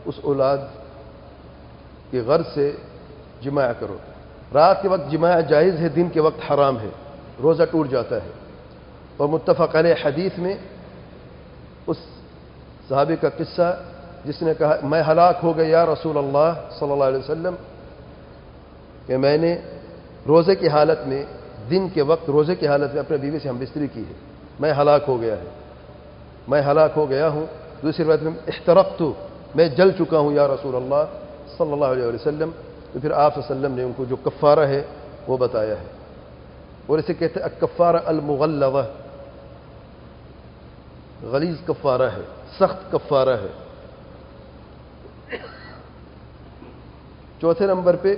اس اولاد کی غرض سے جماع کرو۔ رات کے وقت جماع جائز ہے، دن کے وقت حرام ہے، روزہ ٹوٹ جاتا ہے۔ اور متفق علیہ حدیث میں اس صحابی کا قصہ جس نے کہا میں ہلاک ہو گیا یا رسول اللہ صلی اللہ علیہ وسلم، کہ میں نے روزے کی حالت میں، دن کے وقت روزے کی حالت میں اپنے بیوی سے ہم بستری کی ہے، میں ہلاک ہو گیا ہے، میں ہلاک ہو گیا ہوں۔ دوسری روایت میں احترقت، میں جل چکا ہوں یا رسول اللہ صلی اللہ علیہ وسلم۔ تو پھر آپ صلی اللہ علیہ وسلم نے ان کو جو کفارہ ہے وہ بتایا ہے، اور اسے کہتے ہیں الکفارہ المغلظہ، غلیظ کفارہ ہے، سخت کفارہ ہے۔ چوتھے نمبر پہ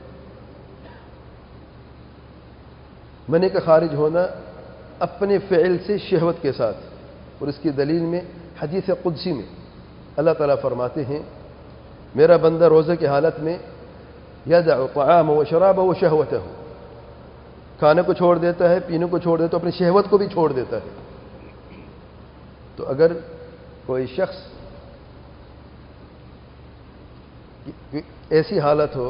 منی کا خارج ہونا اپنے فعل سے شہوت کے ساتھ، اور اس کی دلیل میں حدیث قدسی میں اللہ تعالیٰ فرماتے ہیں میرا بندہ روزے کی حالت میں یدع طعامہ و شرابہ و شہوتہ، کھانے کو چھوڑ دیتا ہے، پینے کو چھوڑ دیتا ہے، تو اپنی شہوت کو بھی چھوڑ دیتا ہے۔ تو اگر کوئی شخص ایسی حالت ہو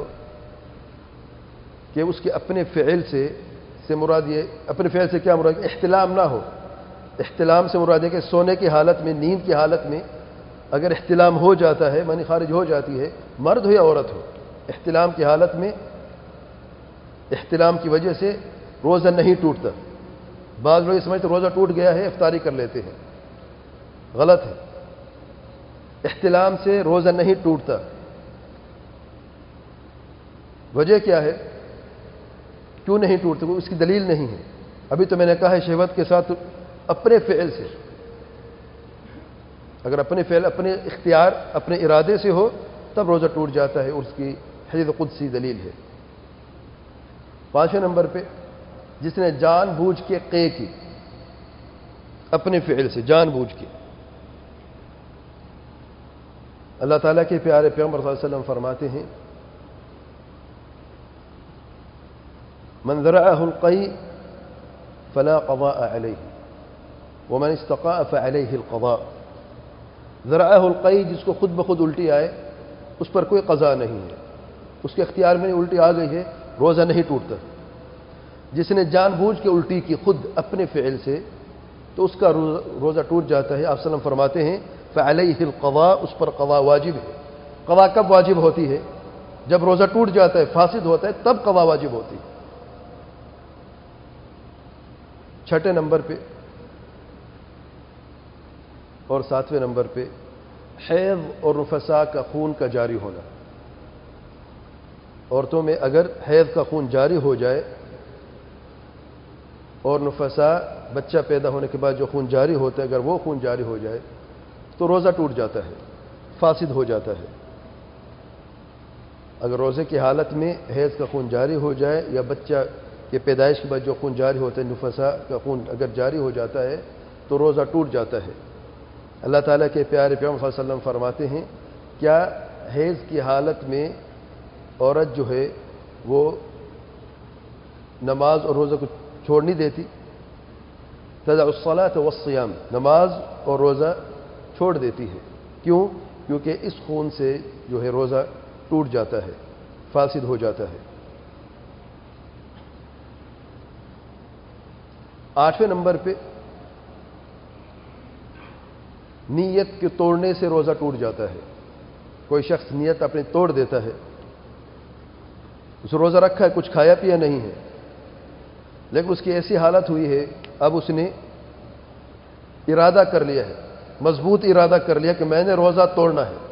کہ اس کے اپنے فعل سے مراد یہ، اپنے فعل سے کیا مراد، احتلام نہ ہو، احتلام سے مراد ہے کہ سونے کی حالت میں، نیند کی حالت میں اگر احتلام ہو جاتا ہے، منی خارج ہو جاتی ہے، مرد ہو یا عورت ہو، احتلام کی حالت میں احتلام کی وجہ سے روزہ نہیں ٹوٹتا۔ بعض لوگ سمجھتے روزہ ٹوٹ گیا ہے افطاری کر لیتے ہیں، غلط ہے۔ احتلام سے روزہ نہیں ٹوٹتا۔ وجہ کیا ہے، کیوں نہیں ٹوٹتا، اس کی دلیل نہیں ہے۔ ابھی تو میں نے کہا ہے شہوت کے ساتھ اپنے فعل سے، اگر اپنے فعل، اپنے اختیار، اپنے ارادے سے ہو تب روزہ ٹوٹ جاتا ہے، اور اس کی حدیث قدسی دلیل ہے۔ پانچویں نمبر پہ جس نے جان بوجھ کے قے کی، اپنے فعل سے جان بوجھ کے، اللہ تعالیٰ کے پیارے پیغمبر صلی اللہ علیہ وسلم فرماتے ہیں من ذرعه القيء فلا قضاء عليه ومن استقاء فعليه القضاء۔ ذرعه القيء، جس کو خود بخود الٹی آئے اس پر کوئی قضا نہیں ہے، اس کے اختیار میں الٹی آ گئی ہے، روزہ نہیں ٹوٹتا۔ جس نے جان بوجھ کے الٹی کی خود اپنے فعل سے تو اس کا روزہ ٹوٹ جاتا ہے۔ آپ صلی اللہ علیہ وسلم فرماتے ہیں فعلیہ القضاء، اس پر قضا واجب ہے۔ قضا کب واجب ہوتی ہے؟ جب روزہ ٹوٹ جاتا ہے، فاسد ہوتا ہے، تب قضا واجب ہوتی ہے۔ چھٹے نمبر پہ اور ساتویں نمبر پہ حیض اور نفساء کا خون کا جاری ہونا۔ عورتوں میں اگر حیض کا خون جاری ہو جائے اور نفساء، بچہ پیدا ہونے کے بعد جو خون جاری ہوتا ہے، اگر وہ خون جاری ہو جائے تو روزہ ٹوٹ جاتا ہے، فاسد ہو جاتا ہے۔ اگر روزے کی حالت میں حیض کا خون جاری ہو جائے یا بچہ کہ پیدائش کے بعد جو خون جاری ہوتا ہے، نفساء کا خون اگر جاری ہو جاتا ہے تو روزہ ٹوٹ جاتا ہے۔ اللہ تعالیٰ کے پیارے پیغمبر صلی اللہ علیہ وسلم فرماتے ہیں کیا حیض کی حالت میں عورت جو ہے وہ نماز اور روزہ کو چھوڑ نہیں دیتی؟ تدع الصلاۃ والصیام، نماز اور روزہ چھوڑ دیتی ہے۔ کیوں؟ کیونکہ اس خون سے جو ہے روزہ ٹوٹ جاتا ہے، فاسد ہو جاتا ہے۔ آٹھویں نمبر پہ نیت کے توڑنے سے روزہ ٹوٹ جاتا ہے۔ کوئی شخص نیت اپنی توڑ دیتا ہے، اس روزہ رکھا ہے، کچھ کھایا پیا نہیں ہے، لیکن اس کی ایسی حالت ہوئی ہے اب اس نے ارادہ کر لیا ہے، مضبوط ارادہ کر لیا کہ میں نے روزہ توڑنا ہے،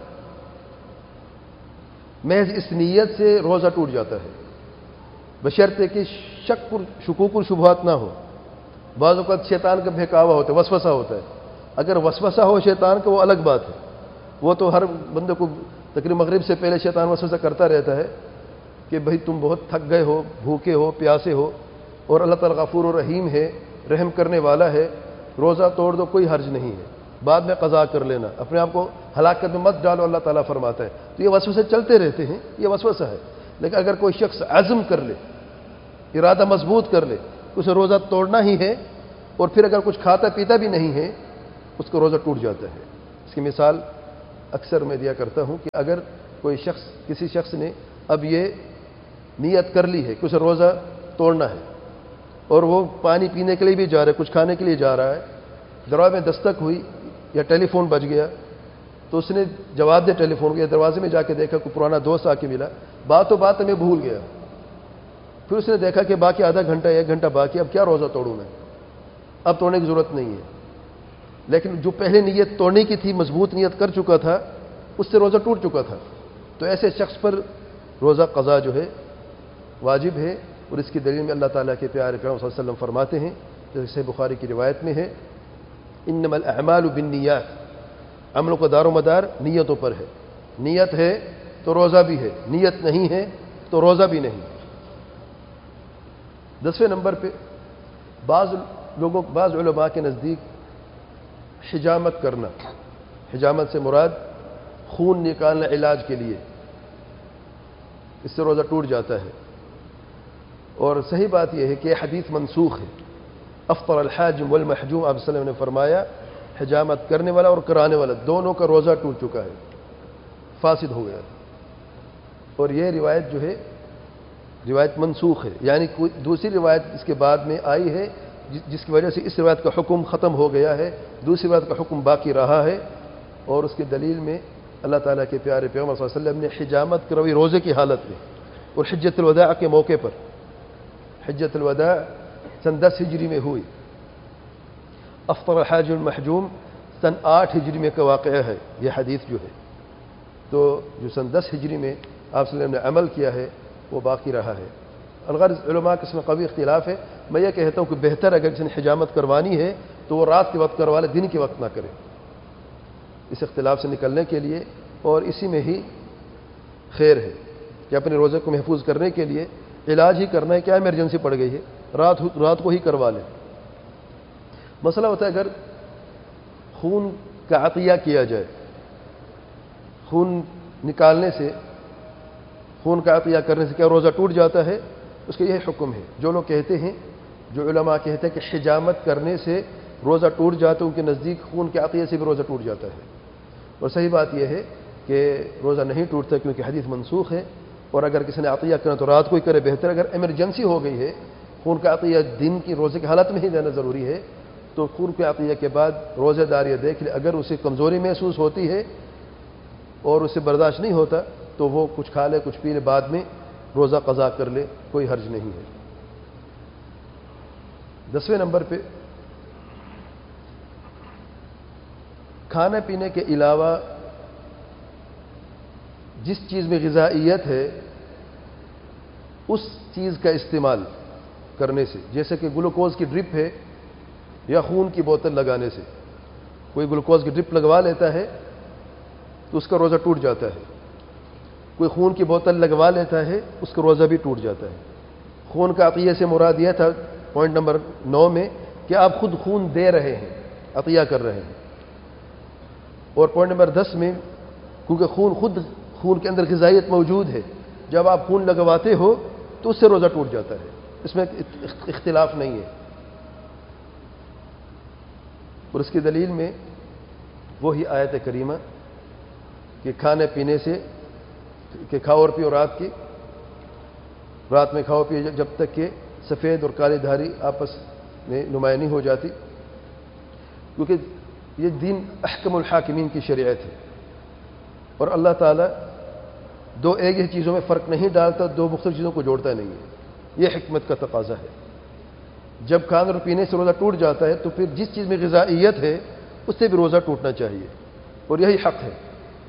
محض اس نیت سے روزہ ٹوٹ جاتا ہے، بشرطے کہ شکوک و شبہات نہ ہو۔ بعض اوقات شیطان کا بہکاوا ہوتا ہے، وسوسہ ہوتا ہے، اگر وسوسہ ہو شیطان کا وہ الگ بات ہے، وہ تو ہر بندے کو تقریباً مغرب سے پہلے شیطان وسوسہ کرتا رہتا ہے کہ بھئی تم بہت تھک گئے ہو، بھوکے ہو، پیاسے ہو، اور اللہ تعالیٰ غفور و رحیم ہے، رحم کرنے والا ہے، روزہ توڑ دو، کوئی حرج نہیں ہے، بعد میں قضا کر لینا، اپنے آپ کو ہلاکت میں مت ڈالو، اللہ تعالیٰ فرماتا ہے۔ تو یہ وسوسے چلتے رہتے ہیں، یہ وسوسہ ہے۔ لیکن اگر کوئی شخص عزم کر لے، ارادہ مضبوط کر لے، اسے روزہ توڑنا ہی ہے، اور پھر اگر کچھ کھاتا پیتا بھی نہیں ہے، اس کو روزہ ٹوٹ جاتا ہے۔ اس کی مثال اکثر میں دیا کرتا ہوں کہ اگر کوئی شخص کسی شخص نے اب یہ نیت کر لی ہے کہ اسے روزہ توڑنا ہے اور وہ پانی پینے کے لیے بھی جا رہا ہے, کچھ کھانے کے لیے جا رہا ہے, دروازے میں دستک ہوئی یا ٹیلی فون بج گیا تو اس نے جواب دیا ٹیلی فون کو, یا دروازے میں جا کے دیکھا کوئی پرانا دوست آ کے ملا, بات میں بھول گیا. پھر اس نے دیکھا کہ باقی آدھا گھنٹہ 1 گھنٹہ باقی, اب کیا روزہ توڑوں میں, اب توڑنے کی ضرورت نہیں ہے. لیکن جو پہلے نیت توڑنے کی تھی, مضبوط نیت کر چکا تھا, اس سے روزہ ٹوٹ چکا تھا, تو ایسے شخص پر روزہ قضا جو ہے واجب ہے. اور اس کی دلیل میں اللہ تعالیٰ کے پیارے پیغمبر صلی اللہ علیہ وسلم فرماتے ہیں, جیسے بخاری کی روایت میں ہے, انما الاعمال بالنیات, عملوں کا دار و مدار نیتوں پر ہے. نیت ہے تو روزہ بھی ہے, نیت نہیں ہے تو روزہ بھی نہیں. 10ویں نمبر پہ بعض علماء کے نزدیک حجامت کرنا, حجامت سے مراد خون نکالنا علاج کے لیے, اس سے روزہ ٹوٹ جاتا ہے. اور صحیح بات یہ ہے کہ حدیث منسوخ ہے. افطر الحاجم والمحجوم, آپ صلی اللہ علیہ وسلم نے فرمایا حجامت کرنے والا اور کرانے والا دونوں کا روزہ ٹوٹ چکا ہے, فاسد ہو گیا. اور یہ روایت جو ہے روایت منسوخ ہے, یعنی کوئی دوسری روایت اس کے بعد میں آئی ہے جس کی وجہ سے اس روایت کا حکم ختم ہو گیا ہے, دوسری روایت کا حکم باقی رہا ہے. اور اس کی دلیل میں اللہ تعالیٰ کے پیارے پیغمبر صلی اللہ علیہ وسلم نے حجامت کروی روزے کی حالت میں, اور حجۃ الوداع کے موقع پر. حجۃ الوداع سن 10 ہجری میں ہوئی. افطر الحاج المحجوم سن 8 ہجری میں کا واقعہ ہے یہ حدیث جو ہے. تو جو سن 10 ہجری میں آپ صلی اللہ علیہ وسلم نے عمل کیا ہے وہ باقی رہا ہے. الغرض علماء کے اس میں قوی اختلاف ہے. میں یہ کہتا ہوں کہ بہتر اگر کسی نے حجامت کروانی ہے تو وہ رات کے وقت کروا لے, دن کے وقت نہ کرے, اس اختلاف سے نکلنے کے لیے. اور اسی میں ہی خیر ہے کہ اپنے روزے کو محفوظ کرنے کے لیے علاج ہی کرنا ہے. کیا ایمرجنسی پڑ گئی ہے, رات کو ہی کروا لیں. مسئلہ ہوتا ہے اگر خون کا عطیہ کیا جائے, خون نکالنے سے, خون کا عطیہ کرنے سے کیا روزہ ٹوٹ جاتا ہے؟ اس کا یہ حکم ہے. جو لوگ کہتے ہیں, جو علماء کہتے ہیں کہ حجامت کرنے سے روزہ ٹوٹ جاتا ہے, ان کے نزدیک خون کے عطیہ سے بھی روزہ ٹوٹ جاتا ہے. اور صحیح بات یہ ہے کہ روزہ نہیں ٹوٹتا کیونکہ حدیث منسوخ ہے. اور اگر کسی نے عطیہ کرنا تو رات کو ہی کرے بہتر. اگر ایمرجنسی ہو گئی ہے, خون کا عطیہ دن کی روزے کی حالت میں ہی دینا ضروری ہے, تو خون کے عطیہ کے بعد روزہ دار یہ دیکھ لے, اگر اسے کمزوری محسوس ہوتی ہے اور اسے برداشت نہیں ہوتا تو وہ کچھ کھا لے, کچھ پی لے, بعد میں روزہ قضا کر لے, کوئی حرج نہیں ہے. 10ویں نمبر پہ کھانے پینے کے علاوہ جس چیز میں غذائیت ہے اس چیز کا استعمال کرنے سے, جیسے کہ گلوکوز کی ڈرپ ہے یا خون کی بوتل لگانے سے. کوئی گلوکوز کی ڈرپ لگوا لیتا ہے تو اس کا روزہ ٹوٹ جاتا ہے. کوئی خون کی بوتل لگوا لیتا ہے, اس کا روزہ بھی ٹوٹ جاتا ہے. خون کا عطیہ سے مراد یہ تھا پوائنٹ نمبر 9 میں کہ آپ خود خون دے رہے ہیں, عطیہ کر رہے ہیں. اور پوائنٹ نمبر 10 میں کیونکہ خون کے اندر غذائیت موجود ہے, جب آپ خون لگواتے ہو تو اس سے روزہ ٹوٹ جاتا ہے, اس میں اختلاف نہیں ہے. اور اس کی دلیل میں وہی آیت کریمہ کہ کھانے پینے سے کہ کھاؤ اور پیو رات میں کھاؤ پیو جب تک کہ سفید اور کالی دھاری آپس میں نمایاں نہیں ہو جاتی, کیونکہ یہ دین احکم الحاکمین کی شریعت ہے. اور اللہ تعالیٰ دو ایک ہی چیزوں میں فرق نہیں ڈالتا, دو مختلف چیزوں کو جوڑتا نہیں ہے. یہ حکمت کا تقاضا ہے. جب کھانے اور پینے سے روزہ ٹوٹ جاتا ہے تو پھر جس چیز میں غذائیت ہے اس سے بھی روزہ ٹوٹنا چاہیے, اور یہی حق ہے.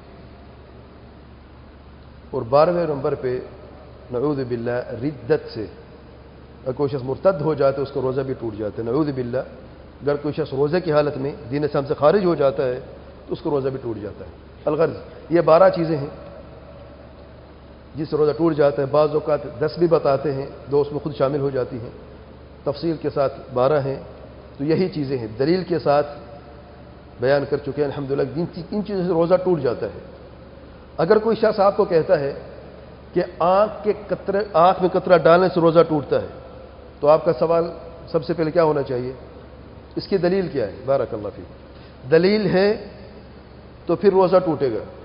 اور 12ویں نمبر پہ نعوذ باللہ ردت سے, اگر کوئی شخص مرتد ہو جاتا ہے اس کا روزہ بھی ٹوٹ جاتا ہے. نعوذ باللہ, اگر کوئی شخص روزے کی حالت میں دین اسلام سے خارج ہو جاتا ہے تو اس کا روزہ بھی ٹوٹ جاتا ہے. الغرض یہ 12 چیزیں ہیں جس سے روزہ ٹوٹ جاتا ہے. بعض اوقات 10 بھی بتاتے ہیں, 2 اس میں خود شامل ہو جاتی ہیں, تفصیل کے ساتھ 12 ہیں. تو یہی چیزیں ہیں, دلیل کے ساتھ بیان کر چکے ہیں الحمدللہ. ان چیزوں سے روزہ ٹوٹ جاتا ہے. اگر کوئی شخص آپ کو کہتا ہے کہ آنکھ میں قطرہ ڈالنے سے روزہ ٹوٹتا ہے, تو آپ کا سوال سب سے پہلے کیا ہونا چاہیے, اس کی دلیل کیا ہے؟ بارک اللہ فیک. دلیل ہے تو پھر روزہ ٹوٹے گا.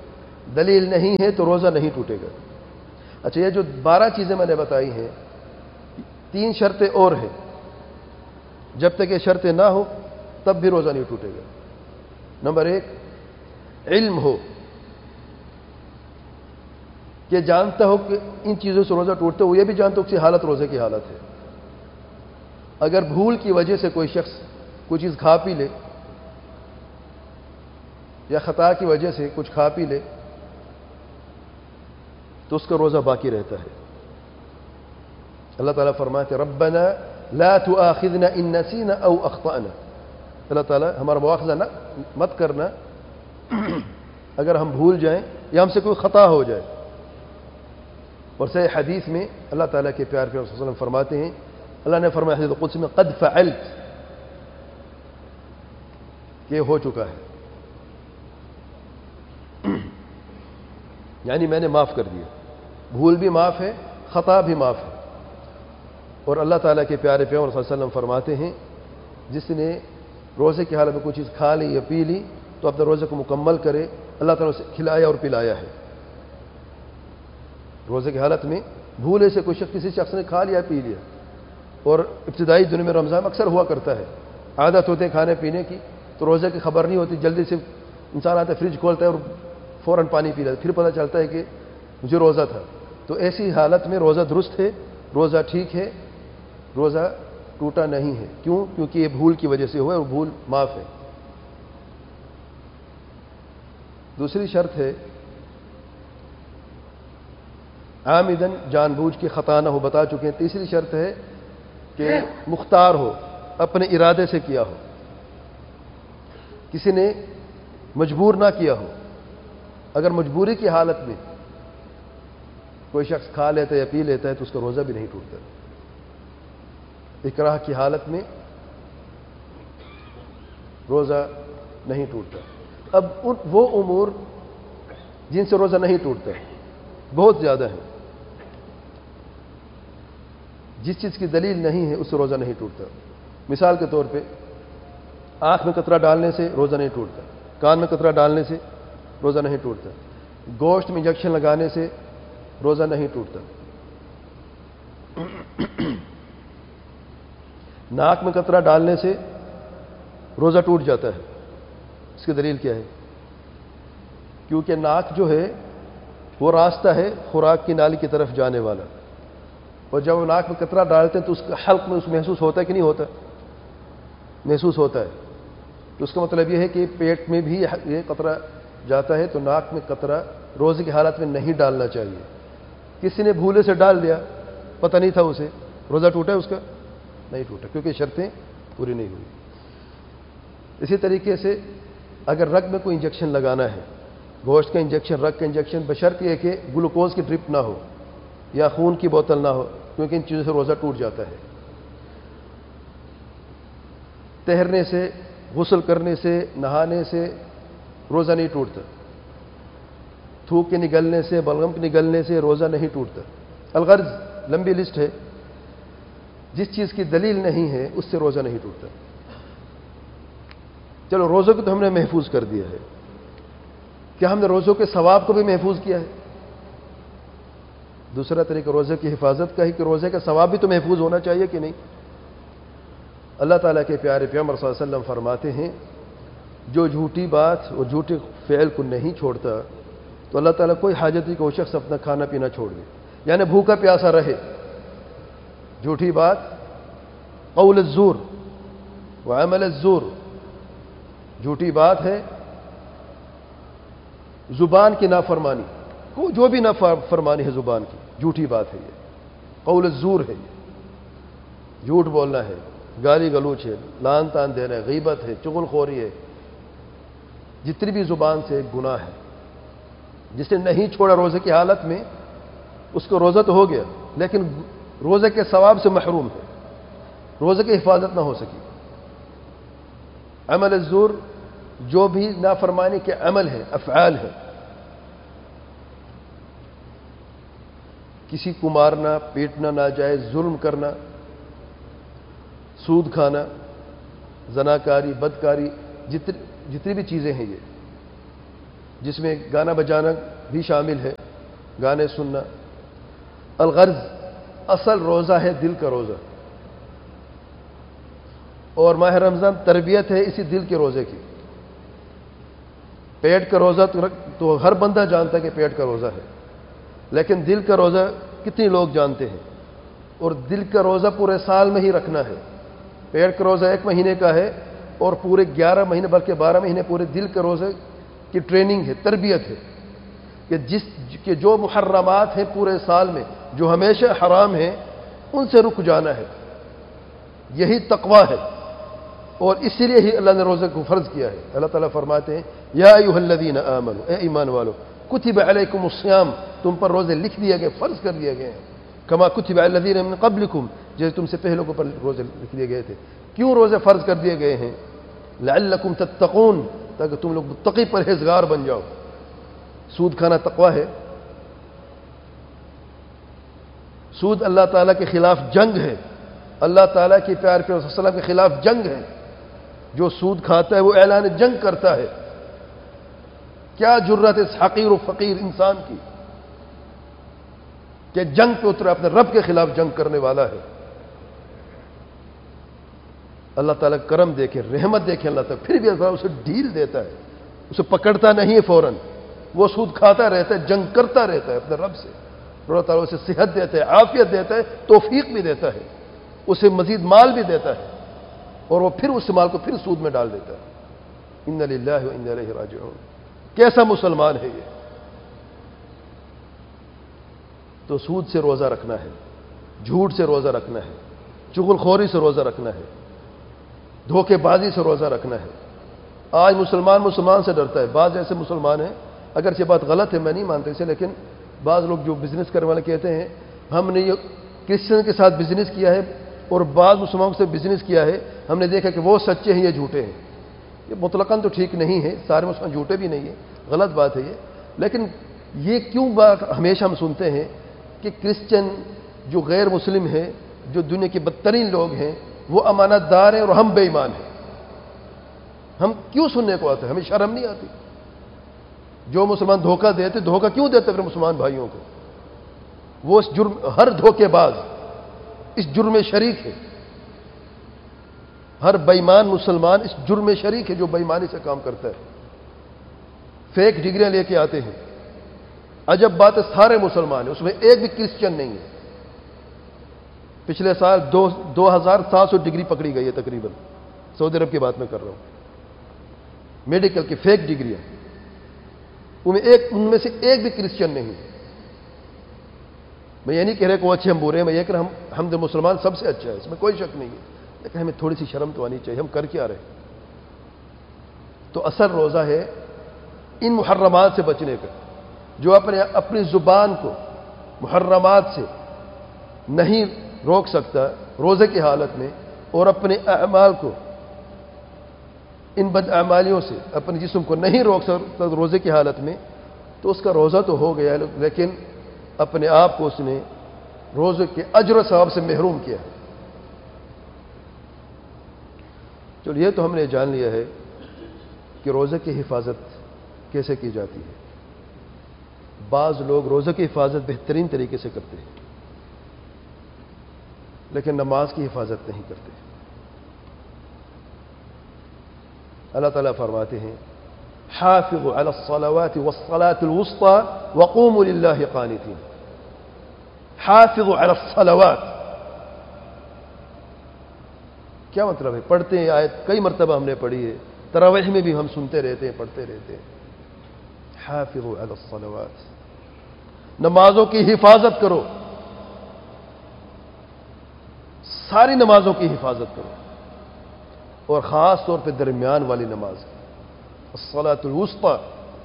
دلیل نہیں ہے تو روزہ نہیں ٹوٹے گا۔ اچھا، یہ جو 12 چیزیں میں نے بتائی ہیں، 3 شرطیں اور ہیں، جب تک یہ شرطیں نہ ہو تب بھی روزہ نہیں ٹوٹے گا۔ نمبر 1، علم ہو، کہ جانتا ہو کہ ان چیزوں سے روزہ ٹوٹتا ہو، وہ یہ بھی جانتا ہو کہ حالت روزے کی حالت ہے۔ اگر بھول کی وجہ سے کوئی شخص کوئی چیز کھا پی لے، یا خطا کی وجہ سے کچھ کھا پی لے، تو اس کا روزہ باقی رہتا ہے۔ اللہ تعالیٰ فرماتے ہیں ربنا لا تؤاخذنا ان نسینا او اخطأنا، اللہ تعالیٰ ہمارا مواخذہ مت کرنا اگر ہم بھول جائیں یا ہم سے کوئی خطا ہو جائے۔ اور صحیح حدیث میں اللہ تعالیٰ کے پیار پیار صلی اللہ علیہ وسلم فرماتے ہیں، اللہ نے فرمایا حدیث قدسی میں قد فعلت، کہ ہو چکا ہے، یعنی میں نے معاف کر دیا۔ بھول بھی معاف ہے، خطا بھی معاف ہے۔ اور اللہ تعالیٰ کے پیارے پیغمبر صلی اللہ علیہ وسلم فرماتے ہیں جس نے روزے کی حالت میں کوئی چیز کھا لی یا پی لی تو اپنے روزے کو مکمل کرے، اللہ تعالیٰ اسے کھلایا اور پلایا ہے۔ روزے کی حالت میں بھولے سے کوئی شخص کسی شخص نے کھا لیا پی لیا، اور ابتدائی دنوں میں رمضان اکثر ہوا کرتا ہے، عادت ہوتے ہیں کھانے پینے کی، تو روزے کی خبر نہیں ہوتی، جلدی سے انسان آتا ہے فریج کھولتا ہے اور فوراً پانی پی لیتا ہے، پھر پتہ چلتا ہے کہ مجھے روزہ تھا۔ تو ایسی حالت میں روزہ درست ہے، روزہ ٹھیک ہے، روزہ ٹوٹا نہیں ہے۔ کیوں؟ کیونکہ یہ بھول کی وجہ سے ہوا ہے، اور بھول معاف ہے۔ دوسری شرط ہے عامدن، جان بوجھ کے خطا نہ ہو، بتا چکے ہیں۔ تیسری شرط ہے کہ مختار ہو، اپنے ارادے سے کیا ہو، کسی نے مجبور نہ کیا ہو۔ اگر مجبوری کی حالت میں کوئی شخص کھا لیتا ہے یا پی لیتا ہے تو اس کا روزہ بھی نہیں ٹوٹتا۔ اکراہ کی حالت میں روزہ نہیں ٹوٹتا۔ اب وہ امور جن سے روزہ نہیں ٹوٹتا بہت زیادہ ہیں۔ جس چیز کی دلیل نہیں ہے اس سے روزہ نہیں ٹوٹتا۔ مثال کے طور پہ آنکھ میں قطرہ ڈالنے سے روزہ نہیں ٹوٹتا، کان میں قطرہ ڈالنے سے روزہ نہیں ٹوٹتا، گوشت میں انجیکشن لگانے سے روزہ نہیں ٹوٹتا، ناک میں قطرہ ڈالنے سے روزہ ٹوٹ جاتا ہے۔ اس کی دلیل کیا ہے؟ کیونکہ ناک جو ہے وہ راستہ ہے خوراک کی نالی کی طرف جانے والا، اور جب وہ ناک میں قطرہ ڈالتے ہیں تو اس کا حلق میں اس محسوس ہوتا ہے کہ نہیں ہوتا؟ محسوس ہوتا ہے۔ تو اس کا مطلب یہ ہے کہ پیٹ میں بھی یہ قطرہ جاتا ہے، تو ناک میں قطرہ روزے کی حالت میں نہیں ڈالنا چاہیے۔ کسی نے بھولے سے ڈال دیا، پتہ نہیں تھا اسے، روزہ ٹوٹا ہے اس کا؟ نہیں ٹوٹا، کیونکہ شرطیں پوری نہیں ہوئی۔ اسی طریقے سے اگر رگ میں کوئی انجیکشن لگانا ہے، گوشت کا انجیکشن، رگ کا انجیکشن، بشرط یہ کہ گلوکوز کی ڈرپ نہ ہو یا خون کی بوتل نہ ہو، کیونکہ ان چیزوں سے روزہ ٹوٹ جاتا ہے۔ تیرنے سے، غسل کرنے سے، نہانے سے روزہ نہیں ٹوٹتا۔ تھوک کے نگلنے سے، بلغم کے نگلنے سے روزہ نہیں ٹوٹتا۔ الغرض لمبی لسٹ ہے، جس چیز کی دلیل نہیں ہے اس سے روزہ نہیں ٹوٹتا۔ چلو روزوں کو تو ہم نے محفوظ کر دیا ہے، کیا ہم نے روزوں کے ثواب کو بھی محفوظ کیا ہے؟ دوسرا طریقہ روزے کی حفاظت کا ہے کہ روزے کا ثواب بھی تو محفوظ ہونا چاہیے کہ نہیں؟ اللہ تعالیٰ کے پیارے پیغمبر صلی اللہ علیہ وسلم فرماتے ہیں جو جھوٹی بات اور جھوٹے فعل کو نہیں چھوڑتا تو اللہ تعالیٰ کوئی حاجت نہیں کہ وہ شخص اپنا کھانا پینا چھوڑ دے، یعنی بھوکا پیاسا رہے۔ جھوٹی بات، قول الزور وعمل الزور، جھوٹی بات ہے، زبان کی نافرمانی، جو بھی نافرمانی ہے زبان کی، جھوٹی بات ہے یہ، قول الزور ہے، یہ جھوٹ بولنا ہے، گالی گلوچ ہے، لان تان دینا ہے، غیبت ہے، چغل خوری ہے، جتنی بھی زبان سے گناہ ہے، جس نے نہیں چھوڑا روزے کی حالت میں اس کو روزہ تو ہو گیا لیکن روزے کے ثواب سے محروم ہے، روزے کی حفاظت نہ ہو سکی۔ عمل الزور، جو بھی نافرمانی کے عمل ہے، افعال ہے، کسی کو مارنا، پیٹنا، ناجائز ظلم کرنا، سود کھانا، زناکاری، بدکاری، جتنی بھی چیزیں ہیں یہ جس میں گانا بجانا بھی شامل ہے، گانے سننا۔ الغرض، اصل روزہ ہے دل کا روزہ، اور ماہ رمضان تربیت ہے اسی دل کے روزے کی۔ پیٹ کا روزہ تو ہر بندہ جانتا ہے کہ پیٹ کا روزہ ہے، لیکن دل کا روزہ کتنے لوگ جانتے ہیں؟ اور دل کا روزہ پورے سال میں ہی رکھنا ہے۔ پیٹ کا روزہ 1 مہینے کا ہے، اور پورے 11 مہینے بلکہ 12 مہینے پورے دل کے روزے کی ٹریننگ ہے، تربیت ہے کہ جو محرمات ہیں پورے سال میں، جو ہمیشہ حرام ہیں، ان سے رک جانا ہے۔ یہی تقویٰ ہے، اور اسی لیے ہی اللہ نے روزے کو فرض کیا ہے۔ اللہ تعالیٰ فرماتے ہیں یا ایھا الذین آمنوا، اے ایمان والو، کتب علیکم الصیام، تم پر روزے لکھ دیے گئے، فرض کر دیے گئے ہیں، کما کتب علی الذین من قبلکم، جیسے تم سے پہلوں پر روزے لکھ دیے گئے تھے۔ کیوں روزے فرض کر دیے گئے ہیں؟ لعلکم تتقون، تاکہ تم لوگ متقی پرہیزگار بن جاؤ۔ سود کھانا تقویٰ ہے، سود اللہ تعالیٰ کے خلاف جنگ ہے، اللہ تعالیٰ کی پیار پیغمبر صلی اللہ علیہ وسلم کے خلاف جنگ ہے۔ جو سود کھاتا ہے وہ اعلان جنگ کرتا ہے۔ کیا جرت اس حقیر و فقیر انسان کی کہ جنگ پہ اترا، اپنے رب کے خلاف جنگ کرنے والا ہے۔ اللہ تعالیٰ کرم دیکھے، رحمت دیکھے اللہ تعالیٰ، پھر بھی اللہ اسے ڈھیل دیتا ہے، اسے پکڑتا نہیں ہے فوراً، وہ سود کھاتا رہتا ہے، جنگ کرتا رہتا ہے اپنے رب سے۔ اللہ تعالیٰ اسے صحت دیتا ہے، عافیت دیتا ہے، توفیق بھی دیتا ہے، اسے مزید مال بھی دیتا ہے، اور وہ پھر اس مال کو پھر سود میں ڈال دیتا ہے۔ انا للہ و انا الیہ راجعون۔ کیسا مسلمان ہے یہ؟ تو سود سے روزہ رکھنا ہے، جھوٹ سے روزہ رکھنا ہے، چغل خوری سے روزہ رکھنا ہے، دھوکے بازی سے روزہ رکھنا ہے۔ آج مسلمان سے ڈرتا ہے۔ بعض ایسے مسلمان ہیں، اگرچہ بات غلط ہے، میں نہیں مانتا اسے، لیکن بعض لوگ جو بزنس کرنے والے کہتے ہیں ہم نے یہ کرسچن کے ساتھ بزنس کیا ہے اور بعض مسلمانوں سے بزنس کیا ہے، ہم نے دیکھا کہ وہ سچے ہیں، یہ جھوٹے ہیں۔ یہ مطلقاً تو ٹھیک نہیں ہے، سارے مسلمان جھوٹے بھی نہیں ہیں، غلط بات ہے یہ۔ لیکن یہ کیوں بات ہمیشہ ہم سنتے ہیں کہ کرسچن جو غیر مسلم ہیں، جو دنیا کے بدترین لوگ ہیں، وہ امانت دار ہیں اور ہم بے ایمان ہیں؟ ہم کیوں سننے کو آتے ہیں؟ ہمیں شرم نہیں آتی؟ جو مسلمان دھوکہ دیتے، دھوکہ کیوں دیتے پھر مسلمان بھائیوں کو؟ وہ اس جرم، ہر دھوکے باز اس جرم میں شریک ہے۔ ہر بے ایمان مسلمان اس جرم میں شریک ہے جو بے ایمانی سے کام کرتا ہے۔ فیک ڈگریاں لے کے آتے ہیں۔ عجب بات ہے، سارے مسلمان ہیں، اس میں ایک بھی کرسچن نہیں ہے۔ پچھلے سال 2700 ڈگری پکڑی گئی ہے تقریباً، سعودی عرب کی بات میں کر رہا ہوں، میڈیکل کی فیک ڈگریاں، ان میں سے ایک بھی کرسچن نہیں۔ میں یہ نہیں کہہ رہا کہ وہ اچھے ہم برے ہیں، میں یہ کہہ رہا ہم مسلمان سب سے اچھا ہے، اس میں کوئی شک نہیں ہے، لیکن ہمیں تھوڑی سی شرم تو آنی چاہیے، ہم کر کیا رہے؟ تو اصل روزہ ہے ان محرمات سے بچنے کا۔ جو اپنی زبان کو محرمات سے نہیں روک سکتا روزے کی حالت میں، اور اپنے اعمال کو ان بد اعمالیوں سے اپنے جسم کو نہیں روک سکتا روزے کی حالت میں، تو اس کا روزہ تو ہو گیا، لیکن اپنے آپ کو اس نے روزے کے اجر و ثواب سے محروم کیا۔ چلو یہ تو ہم نے جان لیا ہے کہ روزے کی حفاظت کیسے کی جاتی ہے۔ بعض لوگ روزے کی حفاظت بہترین طریقے سے کرتے ہیں، لیکن نماز کی حفاظت نہیں کرتے۔ اللہ تعالیٰ فرماتے ہیں حافظوا علی الصلوات والصلاة الوسطى وقوموا للہ قانتین۔ حافظوا علی الصلوات، کیا مطلب ہے؟ پڑھتے ہیں آیت، کئی مرتبہ ہم نے پڑھی ہے، تراویح میں بھی ہم سنتے رہتے ہیں، پڑھتے رہتے ہیں۔ حافظوا علی الصلوات، نمازوں کی حفاظت کرو، ساری نمازوں کی حفاظت کرو، اور خاص طور پہ درمیان والی نماز، الصلاۃ الوسطی۔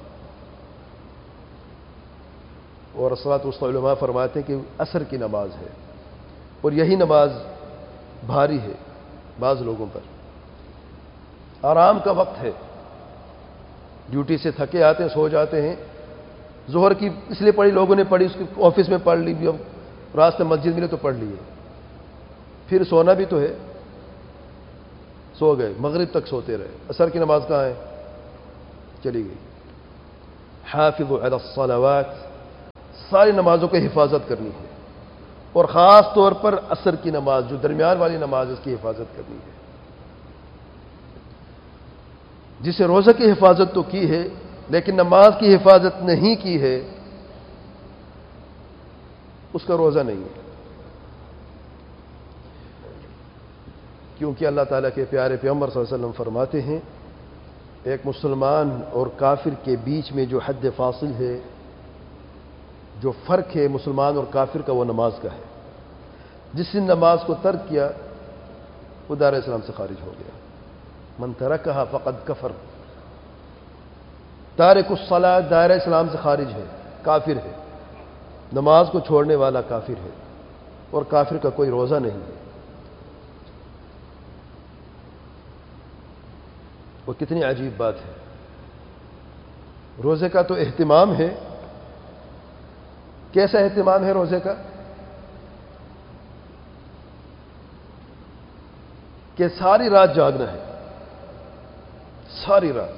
اور الصلاۃ الوسطی علماء فرماتے ہیں کہ عصر کی نماز ہے، اور یہی نماز بھاری ہے بعض لوگوں پر۔ آرام کا وقت ہے، ڈیوٹی سے تھکے آتے ہیں، سو جاتے ہیں۔ ظہر کی اس لیے پڑھی، لوگوں نے پڑھی، اس کی آفس میں پڑھ لی، اب راستے مسجد ملے تو پڑھ لیے، پھر سونا بھی تو ہے، سو گئے، مغرب تک سوتے رہے، عصر کی نماز کہاں ہے؟ چلی گئی۔ حافظوا علی الصلوات، ساری نمازوں کی حفاظت کرنی ہے، اور خاص طور پر عصر کی نماز جو درمیان والی نماز اس کی حفاظت کرنی ہے۔ جسے روزہ کی حفاظت تو کی ہے لیکن نماز کی حفاظت نہیں کی ہے، اس کا روزہ نہیں ہے، کیونکہ اللہ تعالیٰ کے پیارے پیغمبر صلی اللہ علیہ وسلم فرماتے ہیں ایک مسلمان اور کافر کے بیچ میں جو حد فاصل ہے، جو فرق ہے مسلمان اور کافر کا، وہ نماز کا ہے۔ جس نے نماز کو ترک کیا وہ دار اسلام سے خارج ہو گیا۔ من ترکھا فقد کفر، تارک الصلاۃ دائرہ اسلام سے خارج ہے، کافر ہے۔ نماز کو چھوڑنے والا کافر ہے، اور کافر کا کوئی روزہ نہیں ہے۔ وہ کتنی عجیب بات ہے۔ روزے کا تو اہتمام ہے، کیسا اہتمام ہے روزے کا کہ ساری رات جاگنا ہے، ساری رات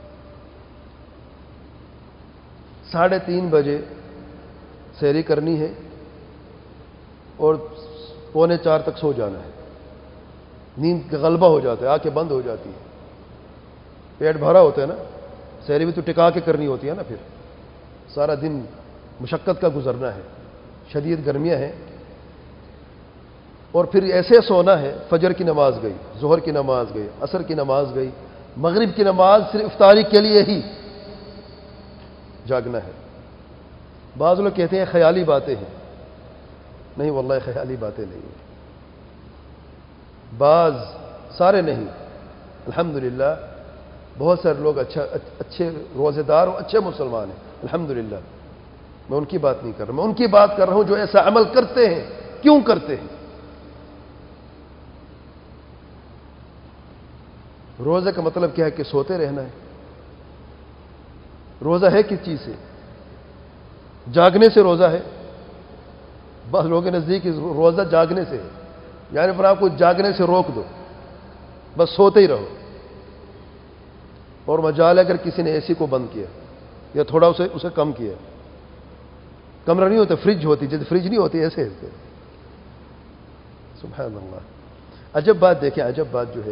3:30 بجے سحری کرنی ہے اور 3:45 تک سو جانا ہے۔ نیند کا غلبہ ہو جاتا ہے، آنکھیں بند ہو جاتی ہیں، پیٹ بھرا ہوتا ہے نا، سحری بھی تو ٹکا کے کرنی ہوتی ہے نا، پھر سارا دن مشقت کا گزرنا ہے، شدید گرمیاں ہیں، اور پھر ایسے سونا ہے۔ فجر کی نماز گئی، ظہر کی نماز گئی، عصر کی نماز گئی، مغرب کی نماز صرف افطاری کے لیے ہی جاگنا ہے۔ بعض لوگ کہتے ہیں خیالی باتیں ہیں، نہیں واللہ خیالی باتیں نہیں ہیں، بعض، سارے نہیں، الحمدللہ بہت سارے لوگ اچھے روزے دار اور اچھے مسلمان ہیں، الحمدللہ۔ میں ان کی بات نہیں کر رہا، میں ان کی بات کر رہا ہوں جو ایسا عمل کرتے ہیں۔ کیوں کرتے ہیں؟ روزے کا مطلب کیا ہے کہ سوتے رہنا ہے۔ روزہ ہے کس چیز سے؟ جاگنے سے روزہ ہے۔ بعض لوگوں کے نزدیک روزہ جاگنے سے ہے، یعنی پھر آپ کو جاگنے سے روک دو، بس سوتے ہی رہو۔ اور مجال اگر کسی نے اے سی کو بند کیا یا تھوڑا اسے کم کیا، کمرہ نہیں ہوتا، فریج ہوتی، جیسے فریج نہیں ہوتی ایسے ایسے۔ سبحان اللہ، عجب بات دیکھیں، عجب بات جو ہے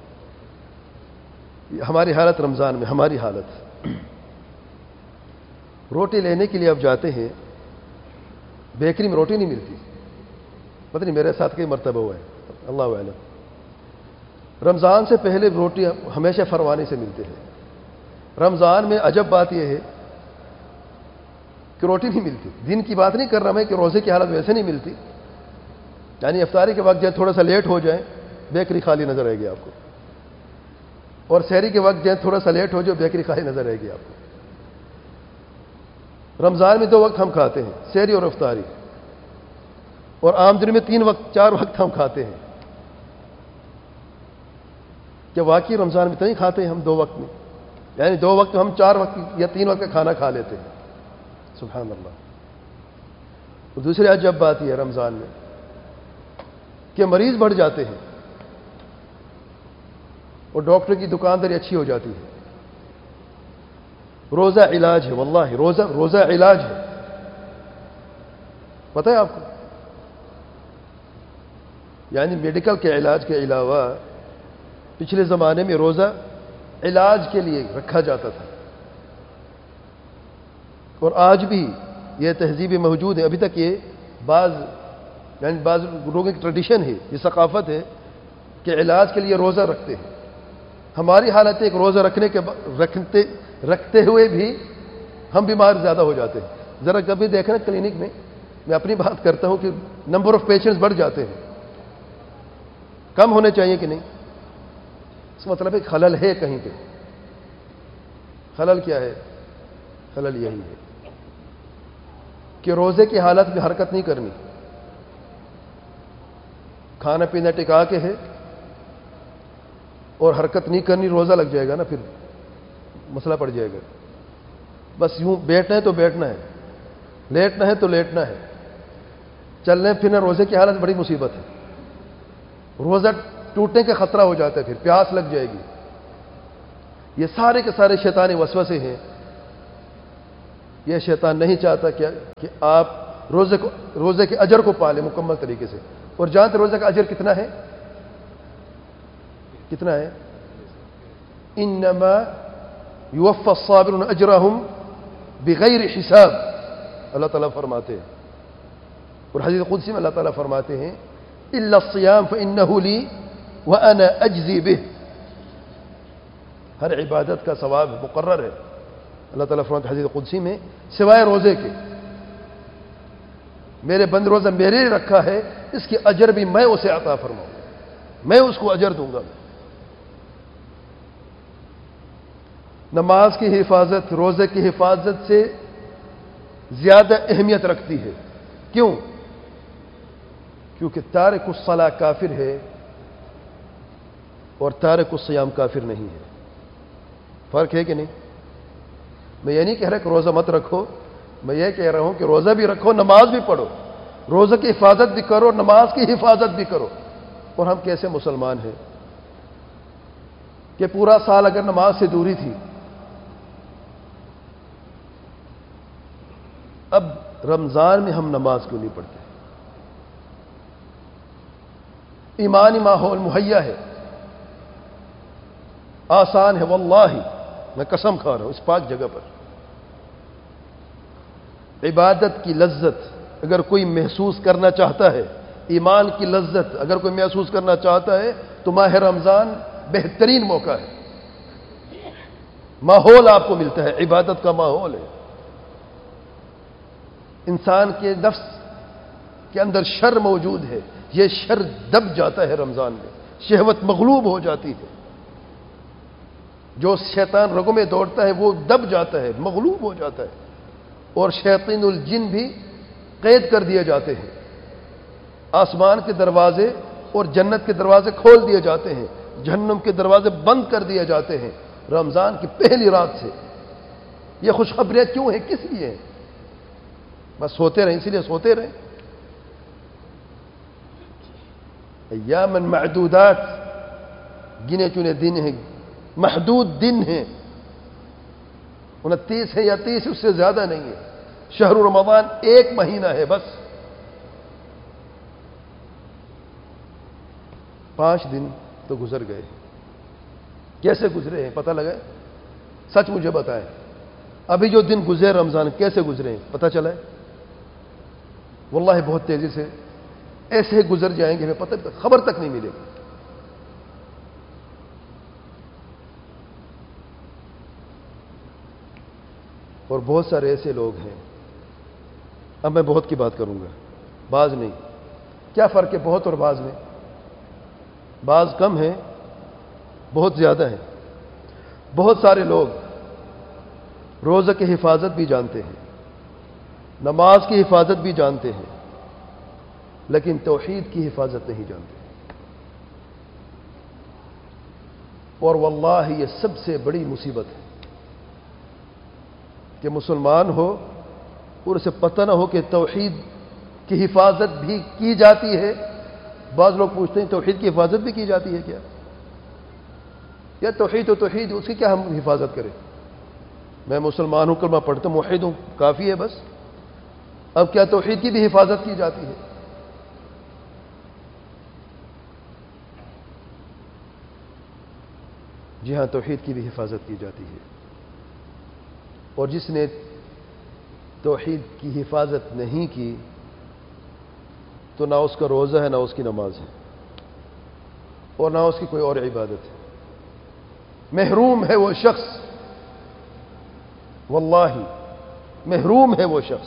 ہماری حالت رمضان میں، ہماری حالت، روٹی لینے کے لیے اب جاتے ہیں، بیکری میں روٹی نہیں ملتی، پتہ نہیں میرے ساتھ کئی مرتبہ ہوا ہے، اللہ اعلم۔ رمضان سے پہلے روٹی ہمیشہ فروانی سے ملتے ہیں، رمضان میں عجب بات یہ ہے کہ روٹی نہیں ملتی۔ دن کی بات نہیں کر رہا میں کہ روزے کی حالت ویسے نہیں ملتی، یعنی افطاری کے وقت جب تھوڑا سا لیٹ ہو جائے بیکری خالی نظر آئے گی آپ کو، اور سحری کے وقت جب تھوڑا سا لیٹ ہو جائے بیکری خالی نظر آئے گی آپ کو۔ رمضان میں 2 وقت ہم کھاتے ہیں، سحری اور افطاری، اور عام دن میں 3 وقت 4 وقت ہم کھاتے ہیں۔ کہ واقعی رمضان میں تو نہیں کھاتے ہیں ہم 2 وقت میں، یعنی 2 وقت ہم 4 وقت یا 3 وقت کا کھانا کھا لیتے ہیں، سبحان اللہ۔ اور دوسری عجب بات یہ ہے رمضان میں کہ مریض بڑھ جاتے ہیں اور ڈاکٹر کی دکانداری اچھی ہو جاتی ہے۔ روزہ علاج ہے، واللہ روزہ علاج ہے، پتہ ہے آپ کو؟ یعنی میڈیکل کے علاج کے علاوہ پچھلے زمانے میں روزہ علاج کے لیے رکھا جاتا تھا، اور آج بھی یہ تہذیبیں موجود ہیں۔ ابھی تک یہ بعض لوگوں کی ٹریڈیشن ہے، یہ ثقافت ہے کہ علاج کے لیے روزہ رکھتے ہیں۔ ہماری حالت ہے کہ روزہ رکھتے ہوئے بھی ہم بیمار زیادہ ہو جاتے ہیں۔ ذرا کبھی دیکھنا کلینک میں اپنی بات کرتا ہوں کہ نمبر آف پیشنٹس بڑھ جاتے ہیں، کم ہونے چاہیے کہ نہیں؟ اس کا مطلب ہے خلل ہے کہیں پہ۔ خلل کیا ہے؟ خلل یہی ہے کہ روزے کی حالت میں حرکت نہیں کرنی، کھانا پینا ٹکا کے ہے اور حرکت نہیں کرنی، روزہ لگ جائے گا نا، پھر مسئلہ پڑ جائے گا۔ بس یوں بیٹھنا ہے تو بیٹھنا ہے، لیٹنا ہے تو لیٹنا ہے، چلنے پھرنا روزے کی حالت بڑی مصیبت ہے۔ روزہ ٹوٹنے کا خطرہ ہو جاتا ہے، پھر پیاس لگ جائے گی۔ یہ سارے کے سارے شیطانی وسوسے ہیں یہ شیطان نہیں چاہتا کہ آپ روزے کے اجر کو پالیں مکمل طریقے سے. اور جانتے روزے کا اجر کتنا ہے؟ کتنا ہے؟ انما یوفی الصابرون اجرہم بغیر حساب، اللہ تعالیٰ فرماتے ہیں. اور حدیث قدسی میں اللہ تعالیٰ فرماتے ہیں الا الصیام فانہ لی وانا اجزی بہ. ہر عبادت کا ثواب مقرر ہے. اللہ تعالیٰ فرماتے ہیں حدیث قدسی میں سوائے روزے کے، میرے بند روزہ میرے لیے رکھا ہے، اس کی اجر بھی میں اسے عطا فرماؤں، میں اس کو اجر دوں گا. نماز کی حفاظت روزے کی حفاظت سے زیادہ اہمیت رکھتی ہے. کیوں؟ کیونکہ تارک الصلاۃ کافر ہے اور تارک الصیام کافر نہیں ہے. فرق ہے کہ نہیں؟ میں یہ نہیں کہہ رہا کہ روزہ مت رکھو، میں یہ کہہ رہا ہوں کہ روزہ بھی رکھو، نماز بھی پڑھو، روزہ کی حفاظت بھی کرو، نماز کی حفاظت بھی کرو. اور ہم کیسے مسلمان ہیں کہ پورا سال اگر نماز سے دوری تھی، اب رمضان میں ہم نماز کیوں نہیں پڑھتے؟ ایمانی ماحول مہیا ہے، آسان ہے، واللہ میں قسم کھا رہا ہوں اس پاک جگہ پر. عبادت کی لذت اگر کوئی محسوس کرنا چاہتا ہے، ایمان کی لذت اگر کوئی محسوس کرنا چاہتا ہے تو ماہ رمضان بہترین موقع ہے. ماحول آپ کو ملتا ہے، عبادت کا ماحول ہے. انسان کے نفس کے اندر شر موجود ہے، یہ شر دب جاتا ہے رمضان میں، شہوت مغلوب ہو جاتی ہے. جو شیطان رگوں میں دوڑتا ہے وہ دب جاتا ہے، مغلوب ہو جاتا ہے. اور شیاطین الجن بھی قید کر دیے جاتے ہیں. آسمان کے دروازے اور جنت کے دروازے کھول دیے جاتے ہیں، جہنم کے دروازے بند کر دیے جاتے ہیں رمضان کی پہلی رات سے. یہ خوشخبریاں کیوں ہیں؟ کس لیے ہیں؟ بس سوتے رہیں، اسی لیے سوتے رہیں. ایاماً معدودات، گنے چنے دن ہیں، محدود دن ہیں، 29 ہے یا 30، اس سے زیادہ نہیں ہے. شہر رمضان 1 مہینہ ہے بس. 5 دن تو گزر گئے. کیسے گزرے ہیں پتہ لگا؟ سچ مجھے بتائیں، ابھی جو دن گزرے رمضان کیسے گزرے ہیں پتہ چلا ہے؟ واللہ بہت تیزی سے ایسے گزر جائیں گے، ہمیں پتہ خبر تک نہیں ملے گی. اور بہت سارے ایسے لوگ ہیں، اب میں بہت کی بات کروں گا، بعض نہیں. کیا فرق ہے بہت اور بعض میں؟ بعض کم ہیں، بہت زیادہ ہیں. بہت سارے لوگ روزہ کی حفاظت بھی جانتے ہیں، نماز کی حفاظت بھی جانتے ہیں، لیکن توحید کی حفاظت نہیں جانتے. اور واللہ یہ سب سے بڑی مصیبت ہے کہ مسلمان ہو اور اسے پتہ نہ ہو کہ توحید کی حفاظت بھی کی جاتی ہے. بعض لوگ پوچھتے ہیں توحید کی حفاظت بھی کی جاتی ہے کیا؟ یا توحید تو توحید، اس کی کیا ہم حفاظت کریں؟ میں مسلمان ہوں، کلمہ پڑھتا ہوں، موحد ہوں، کافی ہے بس. اب کیا توحید کی بھی حفاظت کی جاتی ہے؟ جی ہاں، توحید کی بھی حفاظت کی جاتی ہے. اور جس نے توحید کی حفاظت نہیں کی تو نہ اس کا روزہ ہے، نہ اس کی نماز ہے، اور نہ اس کی کوئی اور عبادت ہے. محروم ہے وہ شخص، واللہ محروم ہے وہ شخص.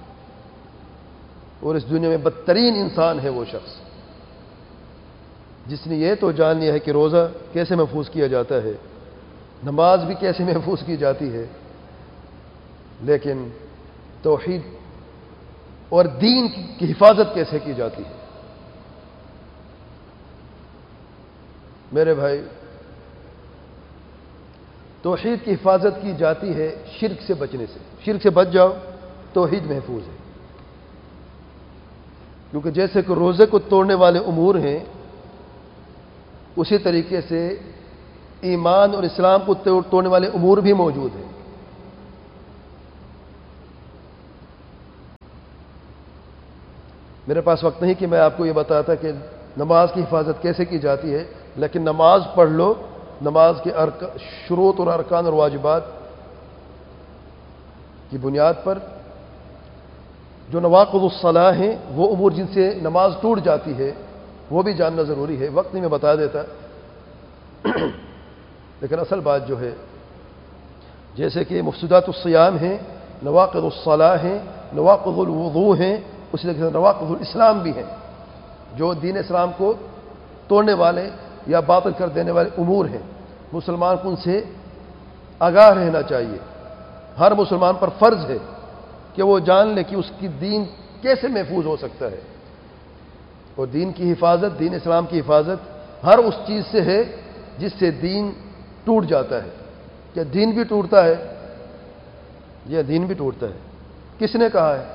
اور اس دنیا میں بدترین انسان ہے وہ شخص جس نے یہ تو جان لیا ہے کہ روزہ کیسے محفوظ کیا جاتا ہے، نماز بھی کیسے محفوظ کی جاتی ہے، لیکن توحید اور دین کی حفاظت کیسے کی جاتی ہے. میرے بھائی، توحید کی حفاظت کی جاتی ہے شرک سے بچنے سے. شرک سے بچ جاؤ، توحید محفوظ ہے. کیونکہ جیسے کہ روزے کو توڑنے والے امور ہیں، اسی طریقے سے ایمان اور اسلام کو توڑنے والے امور بھی موجود ہیں. میرے پاس وقت نہیں کہ میں آپ کو یہ بتاتا کہ نماز کی حفاظت کیسے کی جاتی ہے، لیکن نماز پڑھ لو، نماز کے شروط اور ارکان اور واجبات کی بنیاد پر جو نواقض الصلاح ہیں، وہ امور جن سے نماز ٹوٹ جاتی ہے، وہ بھی جاننا ضروری ہے۔ وقت نہیں میں بتا دیتا، لیکن اصل بات جو ہے، جیسے کہ مفسدات الصیام ہیں، نواقض الصلاح ہیں، نواقض الوضوء ہیں، اسی طرح سے نواقض الاسلام بھی ہیں، جو دین اسلام کو توڑنے والے یا باطل کر دینے والے امور ہیں۔ مسلمان کو ان سے آگاہ رہنا چاہیے۔ ہر مسلمان پر فرض ہے کہ وہ جان لے کہ اس کی دین کیسے محفوظ ہو سکتا ہے، اور دین کی حفاظت، دین اسلام کی حفاظت ہر اس چیز سے ہے جس سے دین ٹوٹ جاتا ہے۔ کیا دین بھی ٹوٹتا ہے؟ یہ دین بھی ٹوٹتا ہے۔ کس نے کہا ہے؟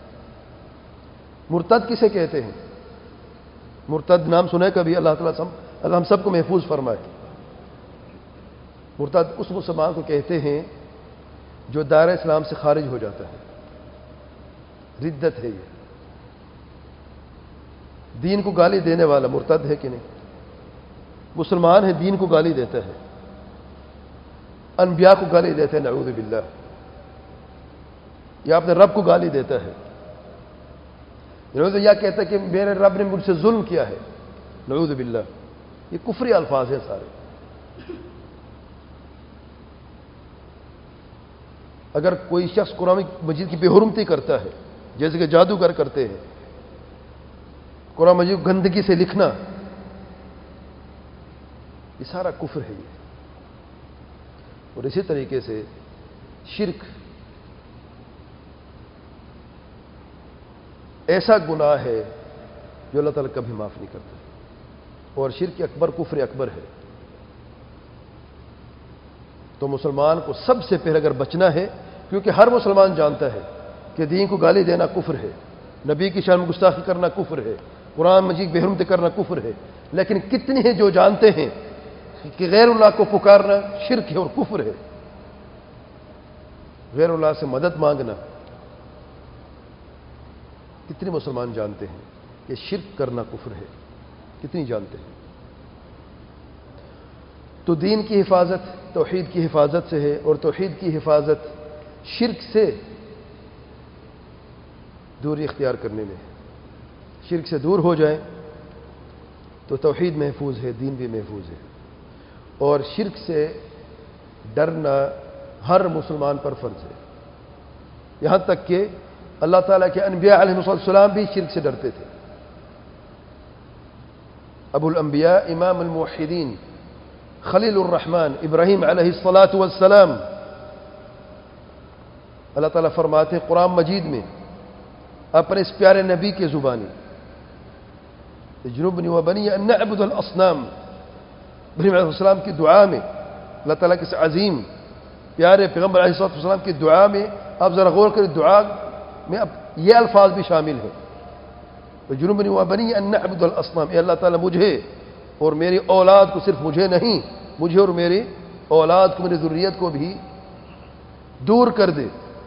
مرتد کسے کہتے ہیں؟ مرتد نام سنے کبھی؟ اللہ تعالیٰ ہم سب کو محفوظ فرمائے۔ مرتد اس مسلمان کو کہتے ہیں جو دائرہ اسلام سے خارج ہو جاتا ہے، ردت ہے یہ۔ دین کو گالی دینے والا مرتد ہے کہ نہیں؟ مسلمان ہے، دین کو گالی دیتا ہے، انبیاء کو گالی دیتا ہے، نعوذ باللہ، یا اپنے رب کو گالی دیتا ہے، یا کہتا ہے کہ میرے رب نے مجھ سے ظلم کیا ہے، نعوذ باللہ۔ یہ کفری الفاظ ہیں سارے۔ اگر کوئی شخص قرآن مجید کی بے حرمتی کرتا ہے، جیسے کہ جادوگر کرتے ہیں، قرآن مجید کو گندگی سے لکھنا، یہ سارا کفر ہے یہ۔ اور اسی طریقے سے شرک ایسا گناہ ہے جو اللہ تعالیٰ کبھی معاف نہیں کرتا، اور شرک اکبر کفر اکبر ہے۔ تو مسلمان کو سب سے پہلے اگر بچنا ہے، کیونکہ ہر مسلمان جانتا ہے کہ دین کو گالی دینا کفر ہے، نبی کی شان میں گستاخی کرنا کفر ہے، قرآن مجید بے حرمتی کرنا کفر ہے، لیکن کتنے ہیں جو جانتے ہیں کہ غیر اللہ کو پکارنا شرک ہے اور کفر ہے، غیر اللہ سے مدد مانگنا۔ کتنے مسلمان جانتے ہیں کہ شرک کرنا کفر ہے؟ کتنی جانتے ہیں؟ تو دین کی حفاظت توحید کی حفاظت سے ہے، اور توحید کی حفاظت شرک سے دوری اختیار کرنے میں ہے۔ شرک سے دور ہو جائیں تو توحید محفوظ ہے، دین بھی محفوظ ہے۔ اور شرک سے ڈرنا ہر مسلمان پر فرض ہے، یہاں تک کہ اللہ تعالیٰ کے انبیاء علیہ السلام بھی شرک سے ڈرتے تھے۔ ابو الانبیاء امام الموحدین خلیل الرحمن ابراہیم علیہ الصلاۃ والسلام، اللہ تعالیٰ فرماتے ہیں قرآن مجید میں اپنے اس پیارے نبی کے زبانی، اجنبنی وبنی ان نعبد الاصنام، ابراہیم علیہ السلام کی دعا میں، اللہ تعالیٰ کے عظیم پیارے پیغمبر علیہ السلام کی دعا میں، آپ ذرا غور کریں، دعا میں اب یہ الفاظ بھی شامل ہیں، اجنبنی وبنی ان نعبد الاصنام، اے اللہ تعالیٰ مجھے اور میری اولاد کو، صرف مجھے نہیں، مجھے اور میری اولاد کو، میری ذریت کو بھی دور کر دے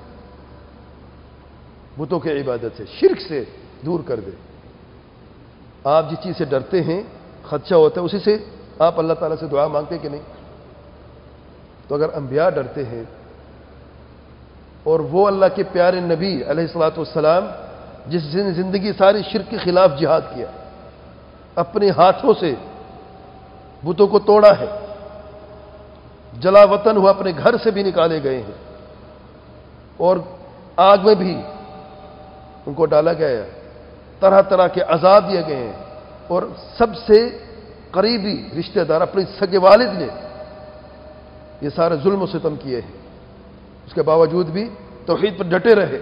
بتوں کی عبادت سے، شرک سے دور کر دے۔ آپ جس چیز سے ڈرتے ہیں، خدشہ ہوتا ہے، اسی سے آپ اللہ تعالیٰ سے دعا مانگتے کہ نہیں؟ تو اگر انبیاء ڈرتے ہیں، اور وہ اللہ کے پیارے نبی علیہ الصلوۃ والسلام جس نے زندگی ساری شرک کے خلاف جہاد کیا، اپنے ہاتھوں سے بتوں کو توڑا ہے، جلا وطن ہوا، اپنے گھر سے بھی نکالے گئے ہیں، اور آگ میں بھی ان کو ڈالا گیا ہے، طرح طرح کے عذاب دیے گئے ہیں، اور سب سے قریبی رشتہ دار اپنے سگے والد نے یہ سارے ظلم و ستم کیے ہیں، اس کے باوجود بھی توحید پر ڈٹے رہے۔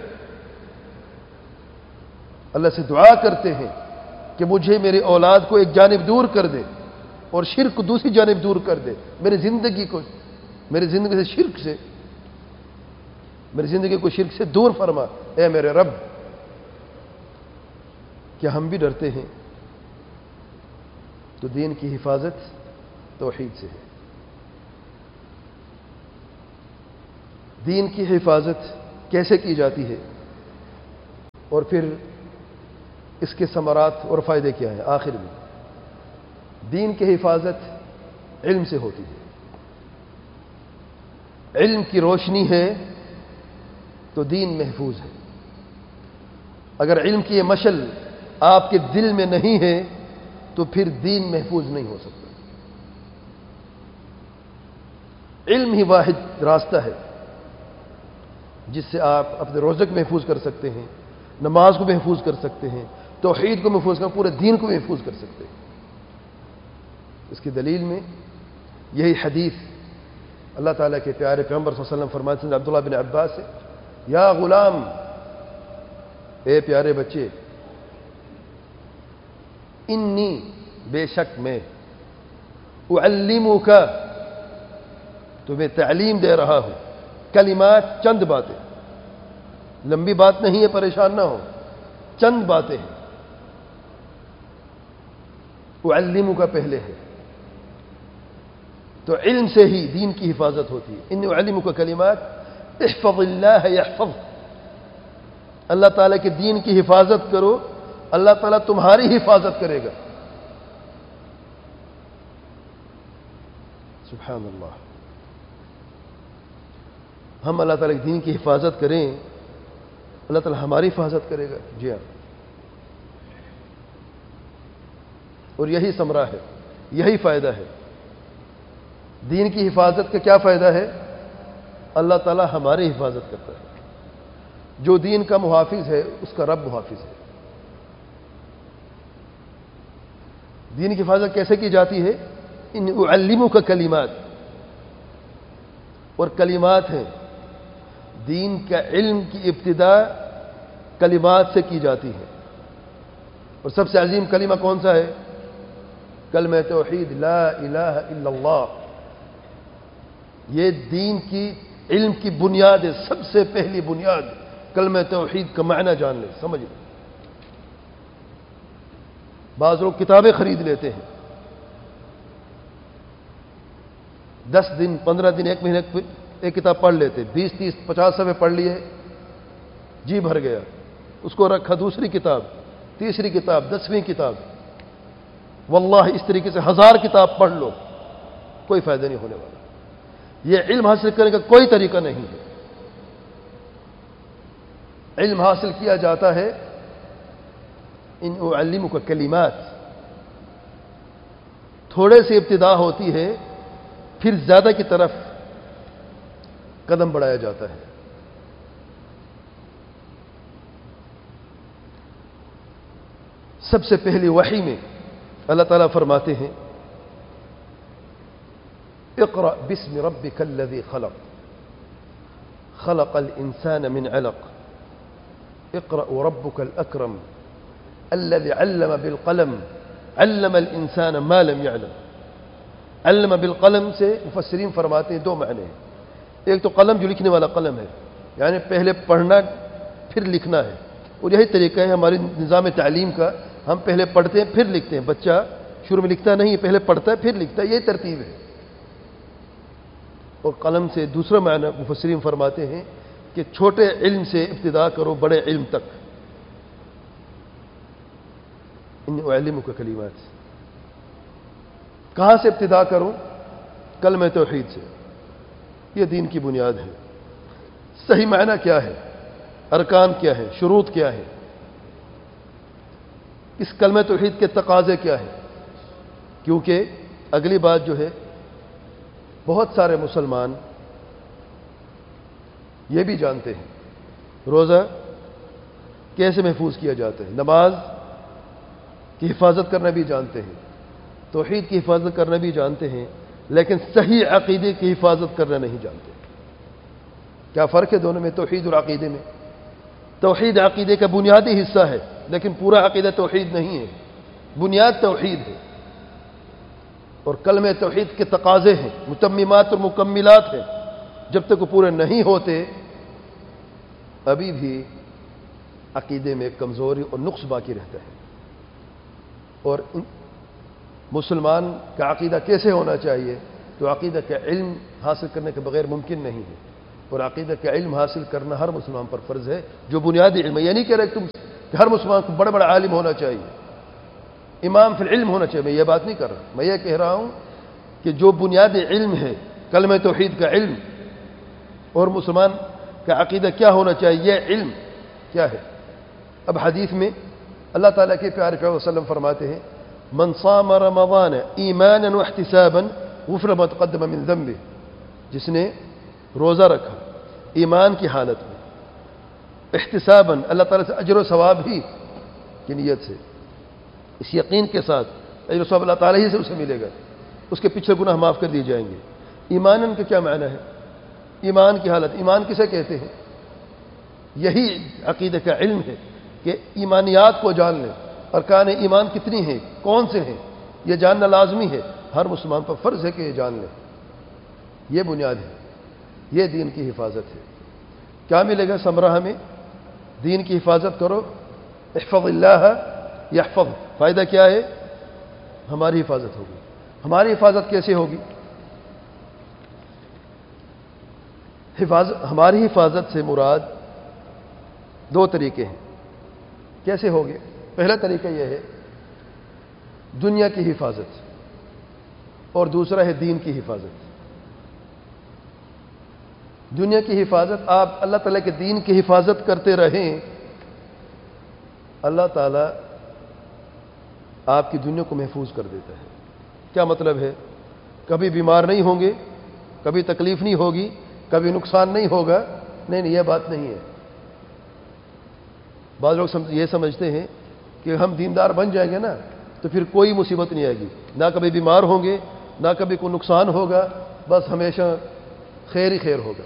اللہ سے دعا کرتے ہیں کہ مجھے میری اولاد کو ایک جانب دور کر دے اور شرک کو دوسری جانب دور کر دے، میری زندگی سے شرک سے، میری زندگی کو شرک سے دور فرما، اے میرے رب۔ کیا ہم بھی ڈرتے ہیں؟ تو دین کی حفاظت توحید سے ہے۔ دین کی حفاظت کیسے کی جاتی ہے؟ اور پھر اس کے ثمرات اور فائدے کیا ہیں؟ آخر میں دین کی حفاظت علم سے ہوتی ہے. علم کی روشنی ہے تو دین محفوظ ہے. اگر علم کی یہ مشل آپ کے دل میں نہیں ہے تو پھر دین محفوظ نہیں ہو سکتا. علم ہی واحد راستہ ہے جس سے آپ اپنے روزے کو محفوظ کر سکتے ہیں، نماز کو محفوظ کر سکتے ہیں، توحید کو محفوظ کر پورے دین کو محفوظ کر سکتے ہیں. اس کی دلیل میں یہی حدیث اللہ تعالیٰ کے پیارے پیغمبر صلی اللہ علیہ وسلم فرماتے ہیں عبداللہ بن عباس سے، یا غلام، اے پیارے بچے، انی، بے شک میں، اعلمک، تمہیں تعلیم دے رہا ہوں، کلمات، چند باتیں، لمبی بات نہیں ہے، پریشان نہ ہو، چند باتیں ہیں. اعلمک پہلے ہے تو علم سے ہی دین کی حفاظت ہوتی ہے. انی اعلمک کلمات احفظ اللہ یحفظ، اللہ تعالیٰ کے دین کی حفاظت کرو، اللہ تعالیٰ تمہاری حفاظت کرے گا. سبحان اللہ. ہم اللہ تعالیٰ کے دین کی حفاظت کریں، اللہ تعالیٰ ہماری حفاظت کرے گا. جی ہاں، اور یہی ثمرہ ہے، یہی فائدہ ہے. دین کی حفاظت کا کیا فائدہ ہے؟ اللہ تعالیٰ ہماری حفاظت کرتا ہے. جو دین کا محافظ ہے اس کا رب محافظ ہے. دین کی حفاظت کیسے کی جاتی ہے؟ ان اعلمک کلمات، اور کلمات ہیں. دین کا علم کی ابتدا کلمات سے کی جاتی ہے. اور سب سے عظیم کلمہ کون سا ہے؟ کلمہ توحید، لا الہ الا اللہ. یہ دین کی علم کی بنیاد ہے، سب سے پہلی بنیاد. کلمہ توحید کا معنی جان لیں، سمجھ لیں. بعض لوگ کتابیں خرید لیتے ہیں، 10 دن 15 دن 1 مہینے ایک کتاب پڑھ لیتے، 20 30 50 صفحے پڑھ لیے، جی بھر گیا، اس کو رکھا. دوسری کتاب، تیسری کتاب، 10ویں کتاب. واللہ اس طریقے سے 1000 کتاب پڑھ لو، کوئی فائدہ نہیں ہونے والا. یہ علم حاصل کرنے کا کوئی طریقہ نہیں ہے. علم حاصل کیا جاتا ہے ان اعلمک کلمات. تھوڑے سے ابتدا ہوتی ہے، پھر زیادہ کی طرف قدم بڑھایا جاتا ہے. سب سے پہلی وحی میں اللہ تعالیٰ فرماتے ہیں اقرأ باسم ربک الذی خلق خلق الانسان من علق اقرأ وربک الاکرم الذي علم بالقلم علم الانسان ما لم يعلم. علم بالقلم سے مفسرین فرماتے ہیں 2 معنی ہیں. ایک تو قلم جو لکھنے والا قلم ہے، یعنی پہلے پڑھنا پھر لکھنا ہے. اور یہی طریقہ ہے ہماری نظام تعلیم کا، ہم پہلے پڑھتے ہیں پھر لکھتے ہیں. بچہ شروع میں لکھتا نہیں، پہلے پڑھتا ہے پھر لکھتا ہے، یہ ترتیب ہے. اور قلم سے دوسرا معنی مفسرین فرماتے ہیں کہ چھوٹے علم سے ابتدا کرو بڑے علم تک. ان اعلمک کلمات، کہاں سے ابتدا کروں؟ کلمہ توحید سے. یہ دین کی بنیاد ہے. صحیح معنی کیا ہے؟ ارکان کیا ہے؟ شروط کیا ہے؟ اس کلمہ توحید کے تقاضے کیا ہے؟ کیونکہ اگلی بات جو ہے، بہت سارے مسلمان یہ بھی جانتے ہیں روزہ کیسے محفوظ کیا جاتا ہے، نماز کی حفاظت کرنا بھی جانتے ہیں، توحید کی حفاظت کرنا بھی جانتے ہیں، لیکن صحیح عقیدے کی حفاظت کرنا نہیں جانتے. کیا فرق ہے دونوں میں، توحید اور عقیدے میں؟ توحید عقیدے کا بنیادی حصہ ہے، لیکن پورا عقیدہ توحید نہیں ہے. بنیاد توحید ہے، اور کلمہ توحید کے تقاضے ہیں، متممات اور مکملات ہیں. جب تک وہ پورے نہیں ہوتے ابھی بھی عقیدے میں کمزوری اور نقص باقی رہتا ہے. اور مسلمان کا عقیدہ کیسے ہونا چاہیے؟ تو عقیدہ کا علم حاصل کرنے کے بغیر ممکن نہیں ہے. اور عقیدہ کا علم حاصل کرنا ہر مسلمان پر فرض ہے، جو بنیادی علم ہے. یہ نہیں کہہ رہے کہ تم کہ ہر مسلمان کو بڑا بڑا عالم ہونا چاہیے، امام فی العلم ہونا چاہیے. میں یہ بات نہیں کر رہا، میں یہ کہہ رہا ہوں کہ جو بنیادی علم ہے کلمہ توحید کا علم اور مسلمان کا عقیدہ کیا ہونا چاہیے، یہ علم کیا ہے. اب حدیث میں اللہ تعالیٰ کے پیارے صلی اللہ علیہ وسلم فرماتے ہیں من صام رمضان ایمانا واحتسابا غفر ما تقدم من ذنبه، جس نے روزہ رکھا ایمان کی حالت میں، احتسابا اللہ تعالیٰ سے اجر و ثواب ہی کی نیت سے، اس یقین کے ساتھ اجر و ثواب اللہ تعالیٰ ہی سے اسے ملے گا، اس کے پچھلے گناہ معاف کر دیے جائیں گے. ایمانن کا کیا معنی ہے؟ ایمان کی حالت، ایمان کسے کہتے ہیں؟ یہی عقیدہ کا علم ہے کہ ایمانیات کو جان لیں، ارکان ایمان کتنی ہیں، کون سے ہیں، یہ جاننا لازمی ہے، ہر مسلمان پر فرض ہے کہ یہ جان لیں. یہ بنیاد ہے، یہ دین کی حفاظت ہے. کیا ملے گا ثمرہ ہمیں؟ دین کی حفاظت کرو، احفظ اللہ یحفظ. فائدہ کیا ہے؟ ہماری حفاظت ہوگی. ہماری حفاظت کیسے ہوگی؟ ہماری حفاظت سے مراد دو طریقے ہیں. کیسے ہوگے؟ پہلا طریقہ یہ ہے دنیا کی حفاظت اور دوسرا ہے دین کی حفاظت. دنیا کی حفاظت، آپ اللہ تعالیٰ کے دین کی حفاظت کرتے رہیں، اللہ تعالیٰ آپ کی دنیا کو محفوظ کر دیتا ہے. کیا مطلب ہے؟ کبھی بیمار نہیں ہوں گے، کبھی تکلیف نہیں ہوگی، کبھی نقصان نہیں ہوگا. نہیں، یہ بات نہیں ہے. بعض لوگ یہ سمجھتے ہیں کہ ہم دیندار بن جائیں گے نا تو پھر کوئی مصیبت نہیں آئے گی، نہ کبھی بیمار ہوں گے، نہ کبھی کوئی نقصان ہوگا، بس ہمیشہ خیر ہی خیر ہوگا.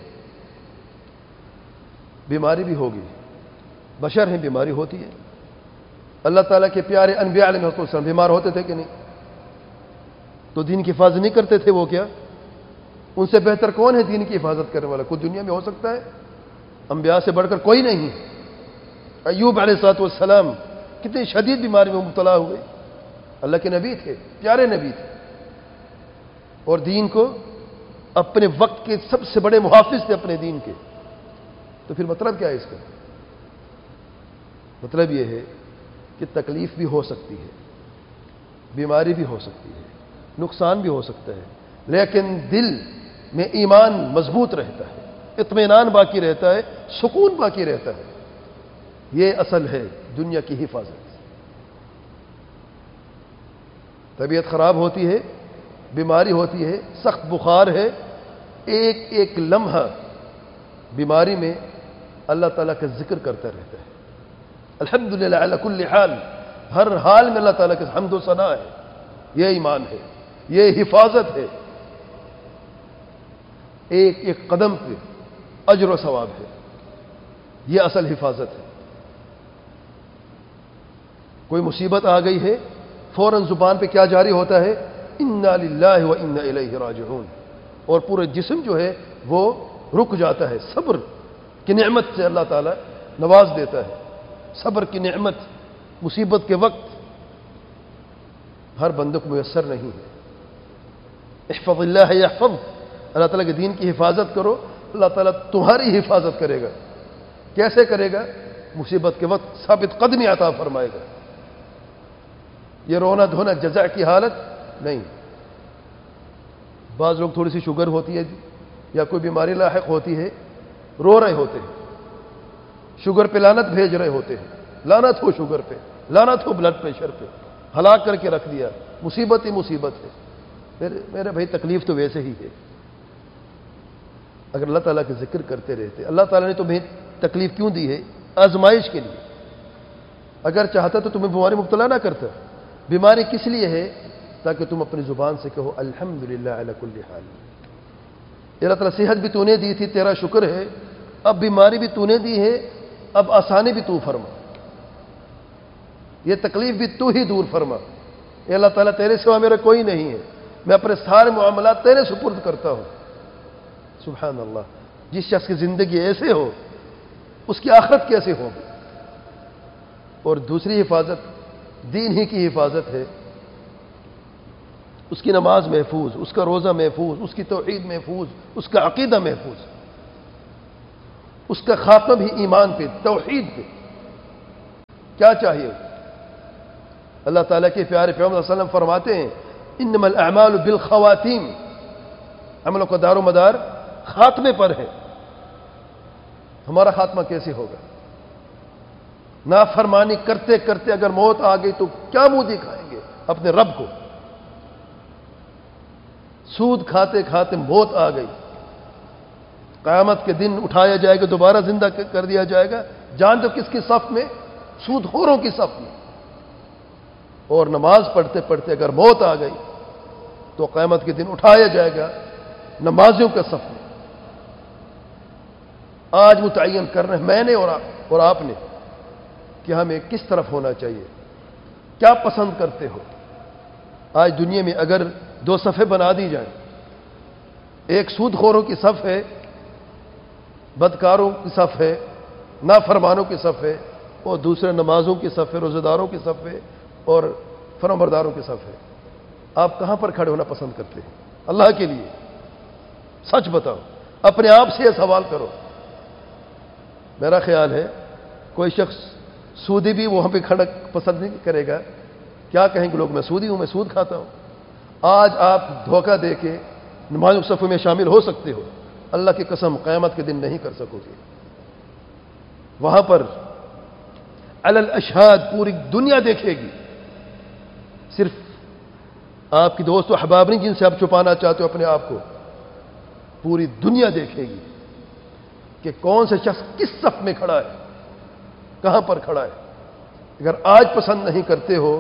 بیماری بھی ہوگی، بشر ہیں، بیماری ہوتی ہے. اللہ تعالیٰ کے پیارے انبیاء علیہ السلام بیمار ہوتے تھے کہ نہیں؟ تو دین کی حفاظت نہیں کرتے تھے وہ کیا؟ ان سے بہتر کون ہے دین کی حفاظت کرنے والا؟ کوئی دنیا میں ہو سکتا ہے؟ انبیاء سے بڑھ کر کوئی نہیں. ایوب علیہ السلام کتنی شدید بیماری میں مبتلا ہوئے، اللہ کے نبی تھے، پیارے نبی تھے، اور دین کو اپنے وقت کے سب سے بڑے محافظ تھے اپنے دین کے. تو پھر مطلب کیا ہے اس کا؟ مطلب یہ ہے کہ تکلیف بھی ہو سکتی ہے، بیماری بھی ہو سکتی ہے، نقصان بھی ہو سکتا ہے، لیکن دل میں ایمان مضبوط رہتا ہے، اطمینان باقی رہتا ہے، سکون باقی رہتا ہے. یہ اصل ہے دنیا کی حفاظت. طبیعت خراب ہوتی ہے، بیماری ہوتی ہے، سخت بخار ہے، ایک ایک لمحہ بیماری میں اللہ تعالیٰ کا ذکر کرتا رہتا ہے. الحمدللہ علی کل حال، ہر حال میں اللہ تعالیٰ کا حمد و ثنا ہے. یہ ایمان ہے، یہ حفاظت ہے. ایک ایک قدم پہ اجر و ثواب ہے. یہ اصل حفاظت ہے. کوئی مصیبت آ گئی ہے، فوراً زبان پہ کیا جاری ہوتا ہے؟ انا للہ و انا الیہ راجعون. اور پورے جسم جو ہے وہ رک جاتا ہے. صبر کی نعمت سے اللہ تعالیٰ نواز دیتا ہے. صبر کی نعمت مصیبت کے وقت ہر بندے کو میسر نہیں ہے. احفظ اللہ یحفظ. اللہ تعالیٰ کے دین کی حفاظت کرو، اللہ تعالیٰ تمہاری حفاظت کرے گا. کیسے کرے گا؟ مصیبت کے وقت ثابت قدمی عطا فرمائے گا. یہ رونا دھونا جزع کی حالت نہیں. بعض لوگ تھوڑی سی شوگر ہوتی ہے یا کوئی بیماری لاحق ہوتی ہے، رو رہے ہوتے ہیں، شوگر پہ لعنت بھیج رہے ہوتے ہیں، لعنت ہو شوگر پہ، لعنت ہو بلڈ پریشر پہ، ہلاک کر کے رکھ دیا. مصیبت ہی مصیبت ہے. میرے بھائی تکلیف تو ویسے ہی ہے. اگر اللہ تعالیٰ کے ذکر کرتے رہتے، اللہ تعالیٰ نے تمہیں تکلیف کیوں دی ہے؟ آزمائش کے لیے. اگر چاہتا تو تمہیں بیماری مبتلا نہ کرتا. بیماری کس لیے ہے؟ تاکہ تم اپنی زبان سے کہو الحمدللہ علی کل حال. اللہ تعالیٰ صحت بھی تو نے دی تھی، تیرا شکر ہے. اب بیماری بھی تو نے دی ہے، اب آسانی بھی تو فرما، یہ تکلیف بھی تو ہی دور فرما. اے اللہ تعالیٰ تیرے سوا میرا کوئی نہیں ہے، میں اپنے سارے معاملات تیرے سپرد کرتا ہوں. سبحان اللہ. جس شخص کی زندگی ایسے ہو اس کی آخرت کیسے ہوگی؟ اور دوسری حفاظت دین ہی کی حفاظت ہے. اس کی نماز محفوظ، اس کا روزہ محفوظ، اس کی توحید محفوظ، اس کا عقیدہ محفوظ، اس کا خاتمہ بھی ایمان پہ، توحید پہ. کیا چاہیے؟ اللہ تعالیٰ کے پیارے پیغمبر صلی اللہ علیہ وسلم فرماتے ہیں انما الاعمال بالخواتیم، عملوں کا دار و مدار خاتمے پر ہے۔ ہمارا خاتمہ کیسے ہوگا؟ نافرمانی کرتے کرتے اگر موت آ گئی تو کیا منہ دکھائیں گے اپنے رب کو؟ سود کھاتے کھاتے موت آ گئی، قیامت کے دن اٹھایا جائے گا، دوبارہ زندہ کر دیا جائے گا، جان دو کس کی صف میں؟ سود خوروں کی صف میں۔ اور نماز پڑھتے پڑھتے اگر موت آ گئی تو قیامت کے دن اٹھایا جائے گا نمازیوں کے صف میں۔ آج متعین کرنا ہے میں نے اور آپ نے کہ ہمیں کس طرف ہونا چاہیے، کیا پسند کرتے ہو؟ آج دنیا میں اگر دو صفیں بنا دی جائیں، ایک سود خوروں کی صف ہے، بدکاروں کی صف ہے، نافرمانوں کی صف ہے، اور دوسرے نمازوں کی صف ہے، روزہ داروں کی صف ہے، اور فرمانبرداروں کی صف ہے، آپ کہاں پر کھڑے ہونا پسند کرتے ہیں؟ اللہ کے لیے سچ بتاؤ، اپنے آپ سے یہ سوال کرو۔ میرا خیال ہے کوئی شخص سودی بھی وہاں پہ کھڑا پسند نہیں کرے گا۔ کیا کہیں گے لوگ؟ میں سودی ہوں، میں سود کھاتا ہوں۔ آج آپ دھوکہ دے کے نمازوں کے صفوں میں شامل ہو سکتے ہو، اللہ کی قسم قیامت کے دن نہیں کر سکو گے۔ وہاں پر علی الاشہاد پوری دنیا دیکھے گی، صرف آپ کی دوست و احباب نہیں جن سے آپ چھپانا چاہتے ہو اپنے آپ کو، پوری دنیا دیکھے گی کہ کون سے شخص کس صف میں کھڑا ہے، کہاں پر کھڑا ہے۔ اگر آج پسند نہیں کرتے ہو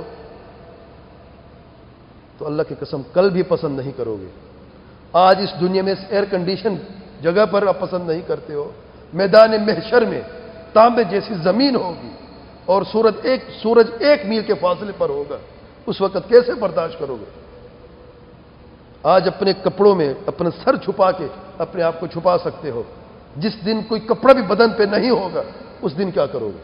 تو اللہ کی قسم کل بھی پسند نہیں کرو گے۔ آج اس دنیا میں اس ایئر کنڈیشن جگہ پر آپ پسند نہیں کرتے ہو، میدان محشر میں تانبے جیسی زمین ہوگی اور سورج ایک میل کے فاصلے پر ہوگا، اس وقت کیسے برداشت کرو گے؟ آج اپنے کپڑوں میں اپنا سر چھپا کے اپنے آپ کو چھپا سکتے ہو، جس دن کوئی کپڑا بھی بدن پہ نہیں ہوگا اس دن کیا کرو گے؟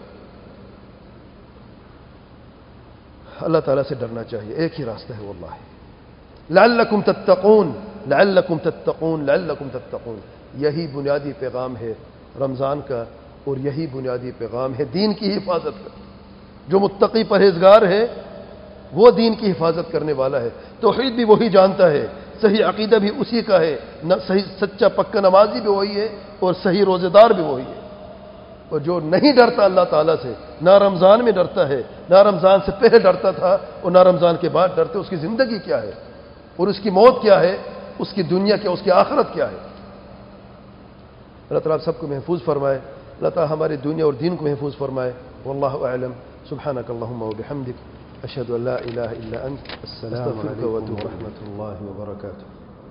اللہ تعالیٰ سے ڈرنا چاہیے، ایک ہی راستہ ہے واللہ، لعلکم تتقون لعلکم تتقون لعلکم تتقون۔ یہی بنیادی پیغام ہے رمضان کا، اور یہی بنیادی پیغام ہے دین کی حفاظت کا۔ جو متقی پرہیزگار ہے وہ دین کی حفاظت کرنے والا ہے، توحید بھی وہی جانتا ہے، صحیح عقیدہ بھی اسی کا ہے، صحیح سچا پکا نمازی بھی وہی ہے، اور صحیح روزے دار بھی وہی ہے۔ اور جو نہیں ڈرتا اللہ تعالیٰ سے، نہ رمضان میں ڈرتا ہے، نہ رمضان سے پہلے ڈرتا تھا اور نہ رمضان کے بعد ڈرتے، اس کی زندگی کیا ہے اور اس کی موت کیا ہے، اس کی دنیا کیا، اس کی آخرت کیا ہے؟ اللہ تعالیٰ آپ سب کو محفوظ فرمائے، اللہ تعالیٰ ہماری دنیا اور دین کو محفوظ فرمائے۔ واللہ اعلم، سبحانک اللہم و بحمدک، اشہد ان لا الہ الا انت، السلام علیکم ورحمۃ اللہ وبرکاتہ۔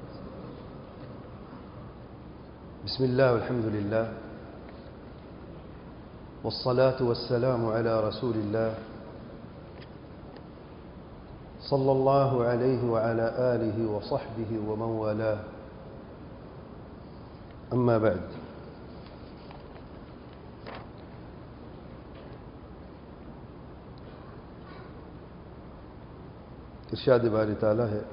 بسم اللہ والحمد للہ والصلاة والسلام على رسول الله صلى الله عليه وعلى آله وصحبه ومن والاه، أما بعد، ارشاد باری تعالیٰ ہے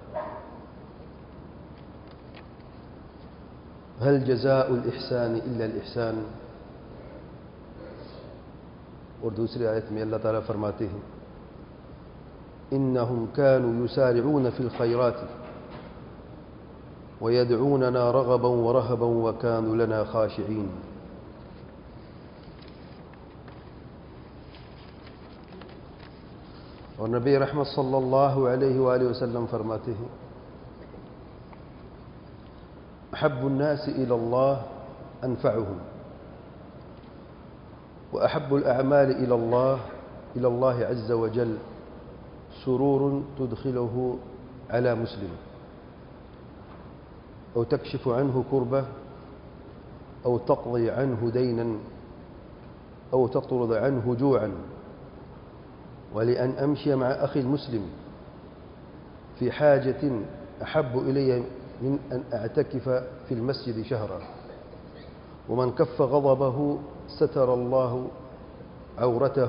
هل جزاء الإحسان إلا الإحسان، اور دوسری آیت میں اللہ تعالیٰ فرماتے ہیں إنهم كانوا يسارعون في الخيرات ويدعوننا رغبا ورهبا وكانوا لنا خاشعين۔ اور نبی رحمت صلی اللہ علیہ وآلہ وسلم فرماتے ہیں أحب الناس إلى الله أنفعهم، وأحب الأعمال إلى الله عز وجل سرور تدخله على مسلم، أو تكشف عنه كربة، أو تقضي عنه دينا، أو تطرد عنه جوعا، ولأن أمشي مع أخي المسلم في حاجة أحب إلي من أن أعتكف في المسجد شهرا، ومن كف غضبه ستر الله عورته،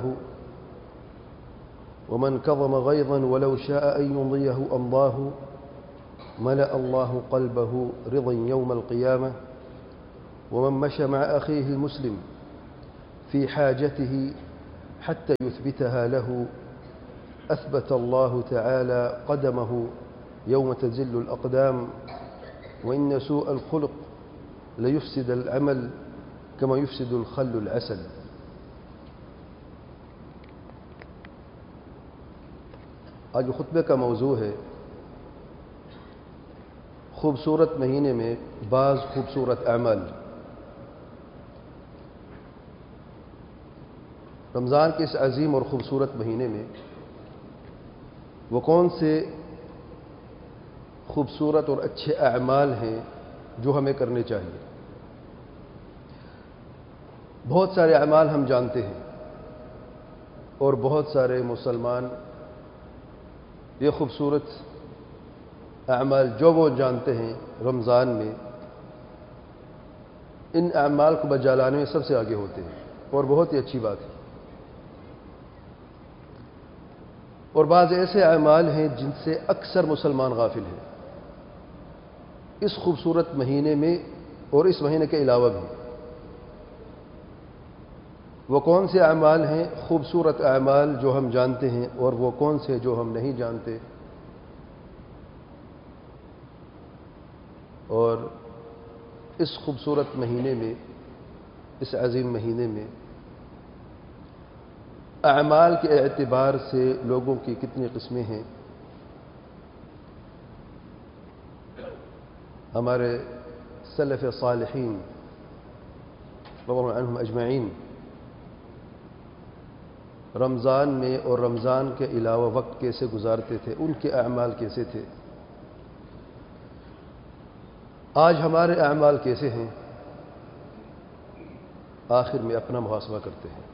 ومن كظم غيظا ولو شاء أن يمضيه أمضاه، ملأ الله قلبه رضا يوم القيامة، ومن مشى مع أخيه المسلم في حاجته حتى يثبتها له أثبت الله تعالى قدمه يوم تزل الأقدام وإن سوء الخلق ليفسد العمل كما يفسد الخل العسل. آج خطبے کا موضوع ہے خوبصورت مہینے میں بعض خوبصورت اعمال. رمضان کے اس عظیم اور خوبصورت مہینے میں وہ کون سے خوبصورت اور اچھے اعمال ہیں جو ہمیں کرنے چاہیے؟ بہت سارے اعمال ہم جانتے ہیں اور بہت سارے مسلمان یہ خوبصورت اعمال جو وہ جانتے ہیں رمضان میں ان اعمال کو بجا لانے میں سب سے آگے ہوتے ہیں اور بہت ہی اچھی بات ہے. اور بعض ایسے اعمال ہیں جن سے اکثر مسلمان غافل ہیں اس خوبصورت مہینے میں اور اس مہینے کے علاوہ بھی. وہ کون سے اعمال ہیں خوبصورت اعمال جو ہم جانتے ہیں اور وہ کون سے جو ہم نہیں جانتے؟ اور اس خوبصورت مہینے میں اس عظیم مہینے میں اعمال کے اعتبار سے لوگوں کی کتنی قسمیں ہیں؟ ہمارے سلف صالحین رضی اللہ عنہم اجمعین رمضان میں اور رمضان کے علاوہ وقت کیسے گزارتے تھے، ان کے اعمال کیسے تھے؟ آج ہمارے اعمال کیسے ہیں؟ آخر میں اپنا محاسبہ کرتے ہیں.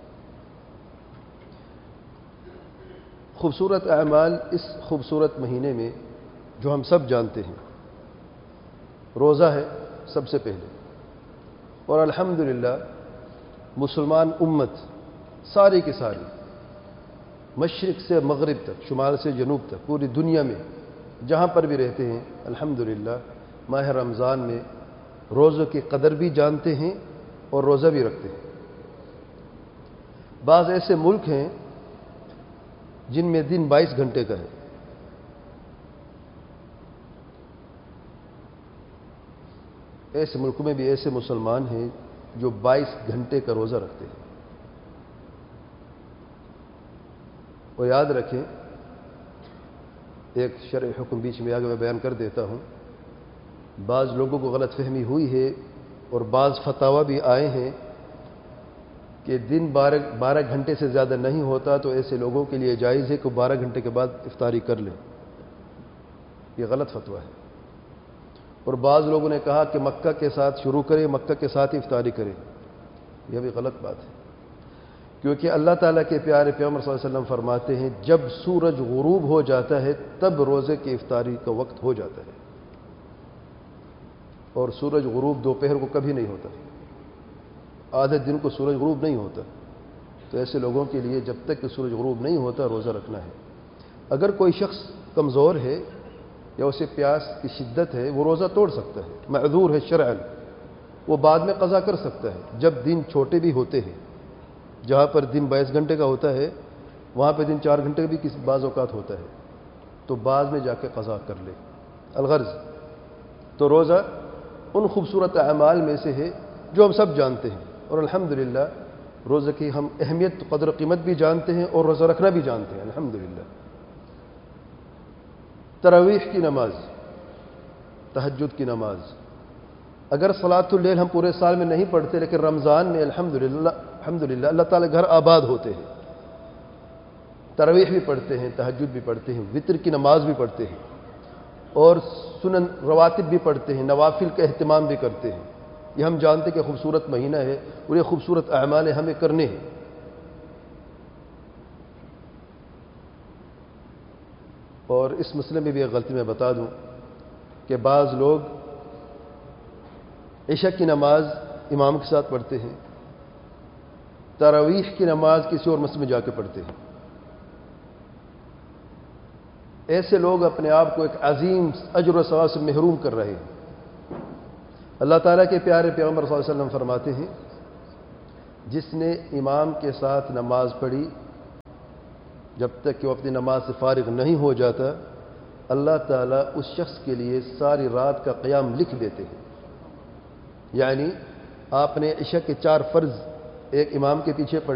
خوبصورت اعمال اس خوبصورت مہینے میں جو ہم سب جانتے ہیں، روزہ ہے سب سے پہلے. اور الحمدللہ مسلمان امت ساری کی ساری مشرق سے مغرب تک، شمال سے جنوب تک، پوری دنیا میں جہاں پر بھی رہتے ہیں الحمدللہ ماہ رمضان میں روزوں کی قدر بھی جانتے ہیں اور روزہ بھی رکھتے ہیں. بعض ایسے ملک ہیں جن میں دن 22 گھنٹے کا ہے. ایسے ملکوں میں بھی ایسے مسلمان ہیں جو 22 گھنٹے کا روزہ رکھتے ہیں. اور یاد رکھیں ایک شرعی حکم بیچ میں آگے میں بیان کر دیتا ہوں. بعض لوگوں کو غلط فہمی ہوئی ہے اور بعض فتاوی بھی آئے ہیں کہ دن 12 گھنٹے سے زیادہ نہیں ہوتا تو ایسے لوگوں کے لیے جائز ہے کہ 12 گھنٹے کے بعد افطاری کر لیں. یہ غلط فتویٰ ہے. اور بعض لوگوں نے کہا کہ مکہ کے ساتھ شروع کریں، مکہ کے ساتھ افطاری کریں. یہ بھی غلط بات ہے، کیونکہ اللہ تعالیٰ کے پیارے پیغمبر صلی اللہ علیہ وسلم فرماتے ہیں جب سورج غروب ہو جاتا ہے تب روزے کی افطاری کا وقت ہو جاتا ہے. اور سورج غروب دوپہر کو کبھی نہیں ہوتا، آدھے دن کو سورج غروب نہیں ہوتا. تو ایسے لوگوں کے لیے جب تک کہ سورج غروب نہیں ہوتا روزہ رکھنا ہے. اگر کوئی شخص کمزور ہے یا اسے پیاس کی شدت ہے وہ روزہ توڑ سکتا ہے، معذور ہے شرعاً، وہ بعد میں قضا کر سکتا ہے. جب دن چھوٹے بھی ہوتے ہیں، جہاں پر دن 22 گھنٹے کا ہوتا ہے وہاں پہ دن 4 گھنٹے بھی کسی بعض اوقات ہوتا ہے، تو بعد میں جا کے قضا کر لے. الغرض تو روزہ ان خوبصورت اعمال میں سے ہے جو ہم سب جانتے ہیں. اور الحمدللہ روزہ کی ہم اہمیت قدر و قیمت بھی جانتے ہیں اور روزہ رکھنا بھی جانتے ہیں الحمدللہ. تراویح کی نماز، تہجد کی نماز، اگر صلاۃ اللیل ہم پورے سال میں نہیں پڑھتے لیکن رمضان میں الحمدللہ اللہ تعالیٰ گھر آباد ہوتے ہیں. تراویح بھی پڑھتے ہیں، تہجد بھی پڑھتے ہیں، وطر کی نماز بھی پڑھتے ہیں اور سنن رواتب بھی پڑھتے ہیں، نوافل کا اہتمام بھی کرتے ہیں. یہ ہم جانتے کہ خوبصورت مہینہ ہے اور یہ خوبصورت اعمال ہمیں کرنے ہیں. اور اس مسئلے میں بھی ایک غلطی میں بتا دوں کہ بعض لوگ عشاء کی نماز امام کے ساتھ پڑھتے ہیں، تراویح کی نماز کسی اور مسجد میں جا کے پڑھتے ہیں. ایسے لوگ اپنے آپ کو ایک عظیم اجر و ثواب سے محروم کر رہے ہیں. اللہ تعالیٰ کے پیارے پیغمبر صلی اللہ علیہ وسلم فرماتے ہیں جس نے امام کے ساتھ نماز پڑھی جب تک کہ وہ اپنی نماز سے فارغ نہیں ہو جاتا، اللہ تعالیٰ اس شخص کے لیے ساری رات کا قیام لکھ دیتے ہیں۔ یعنی آپ نے عشاء کے 4 فرض ایک امام کے پیچھے پڑھے،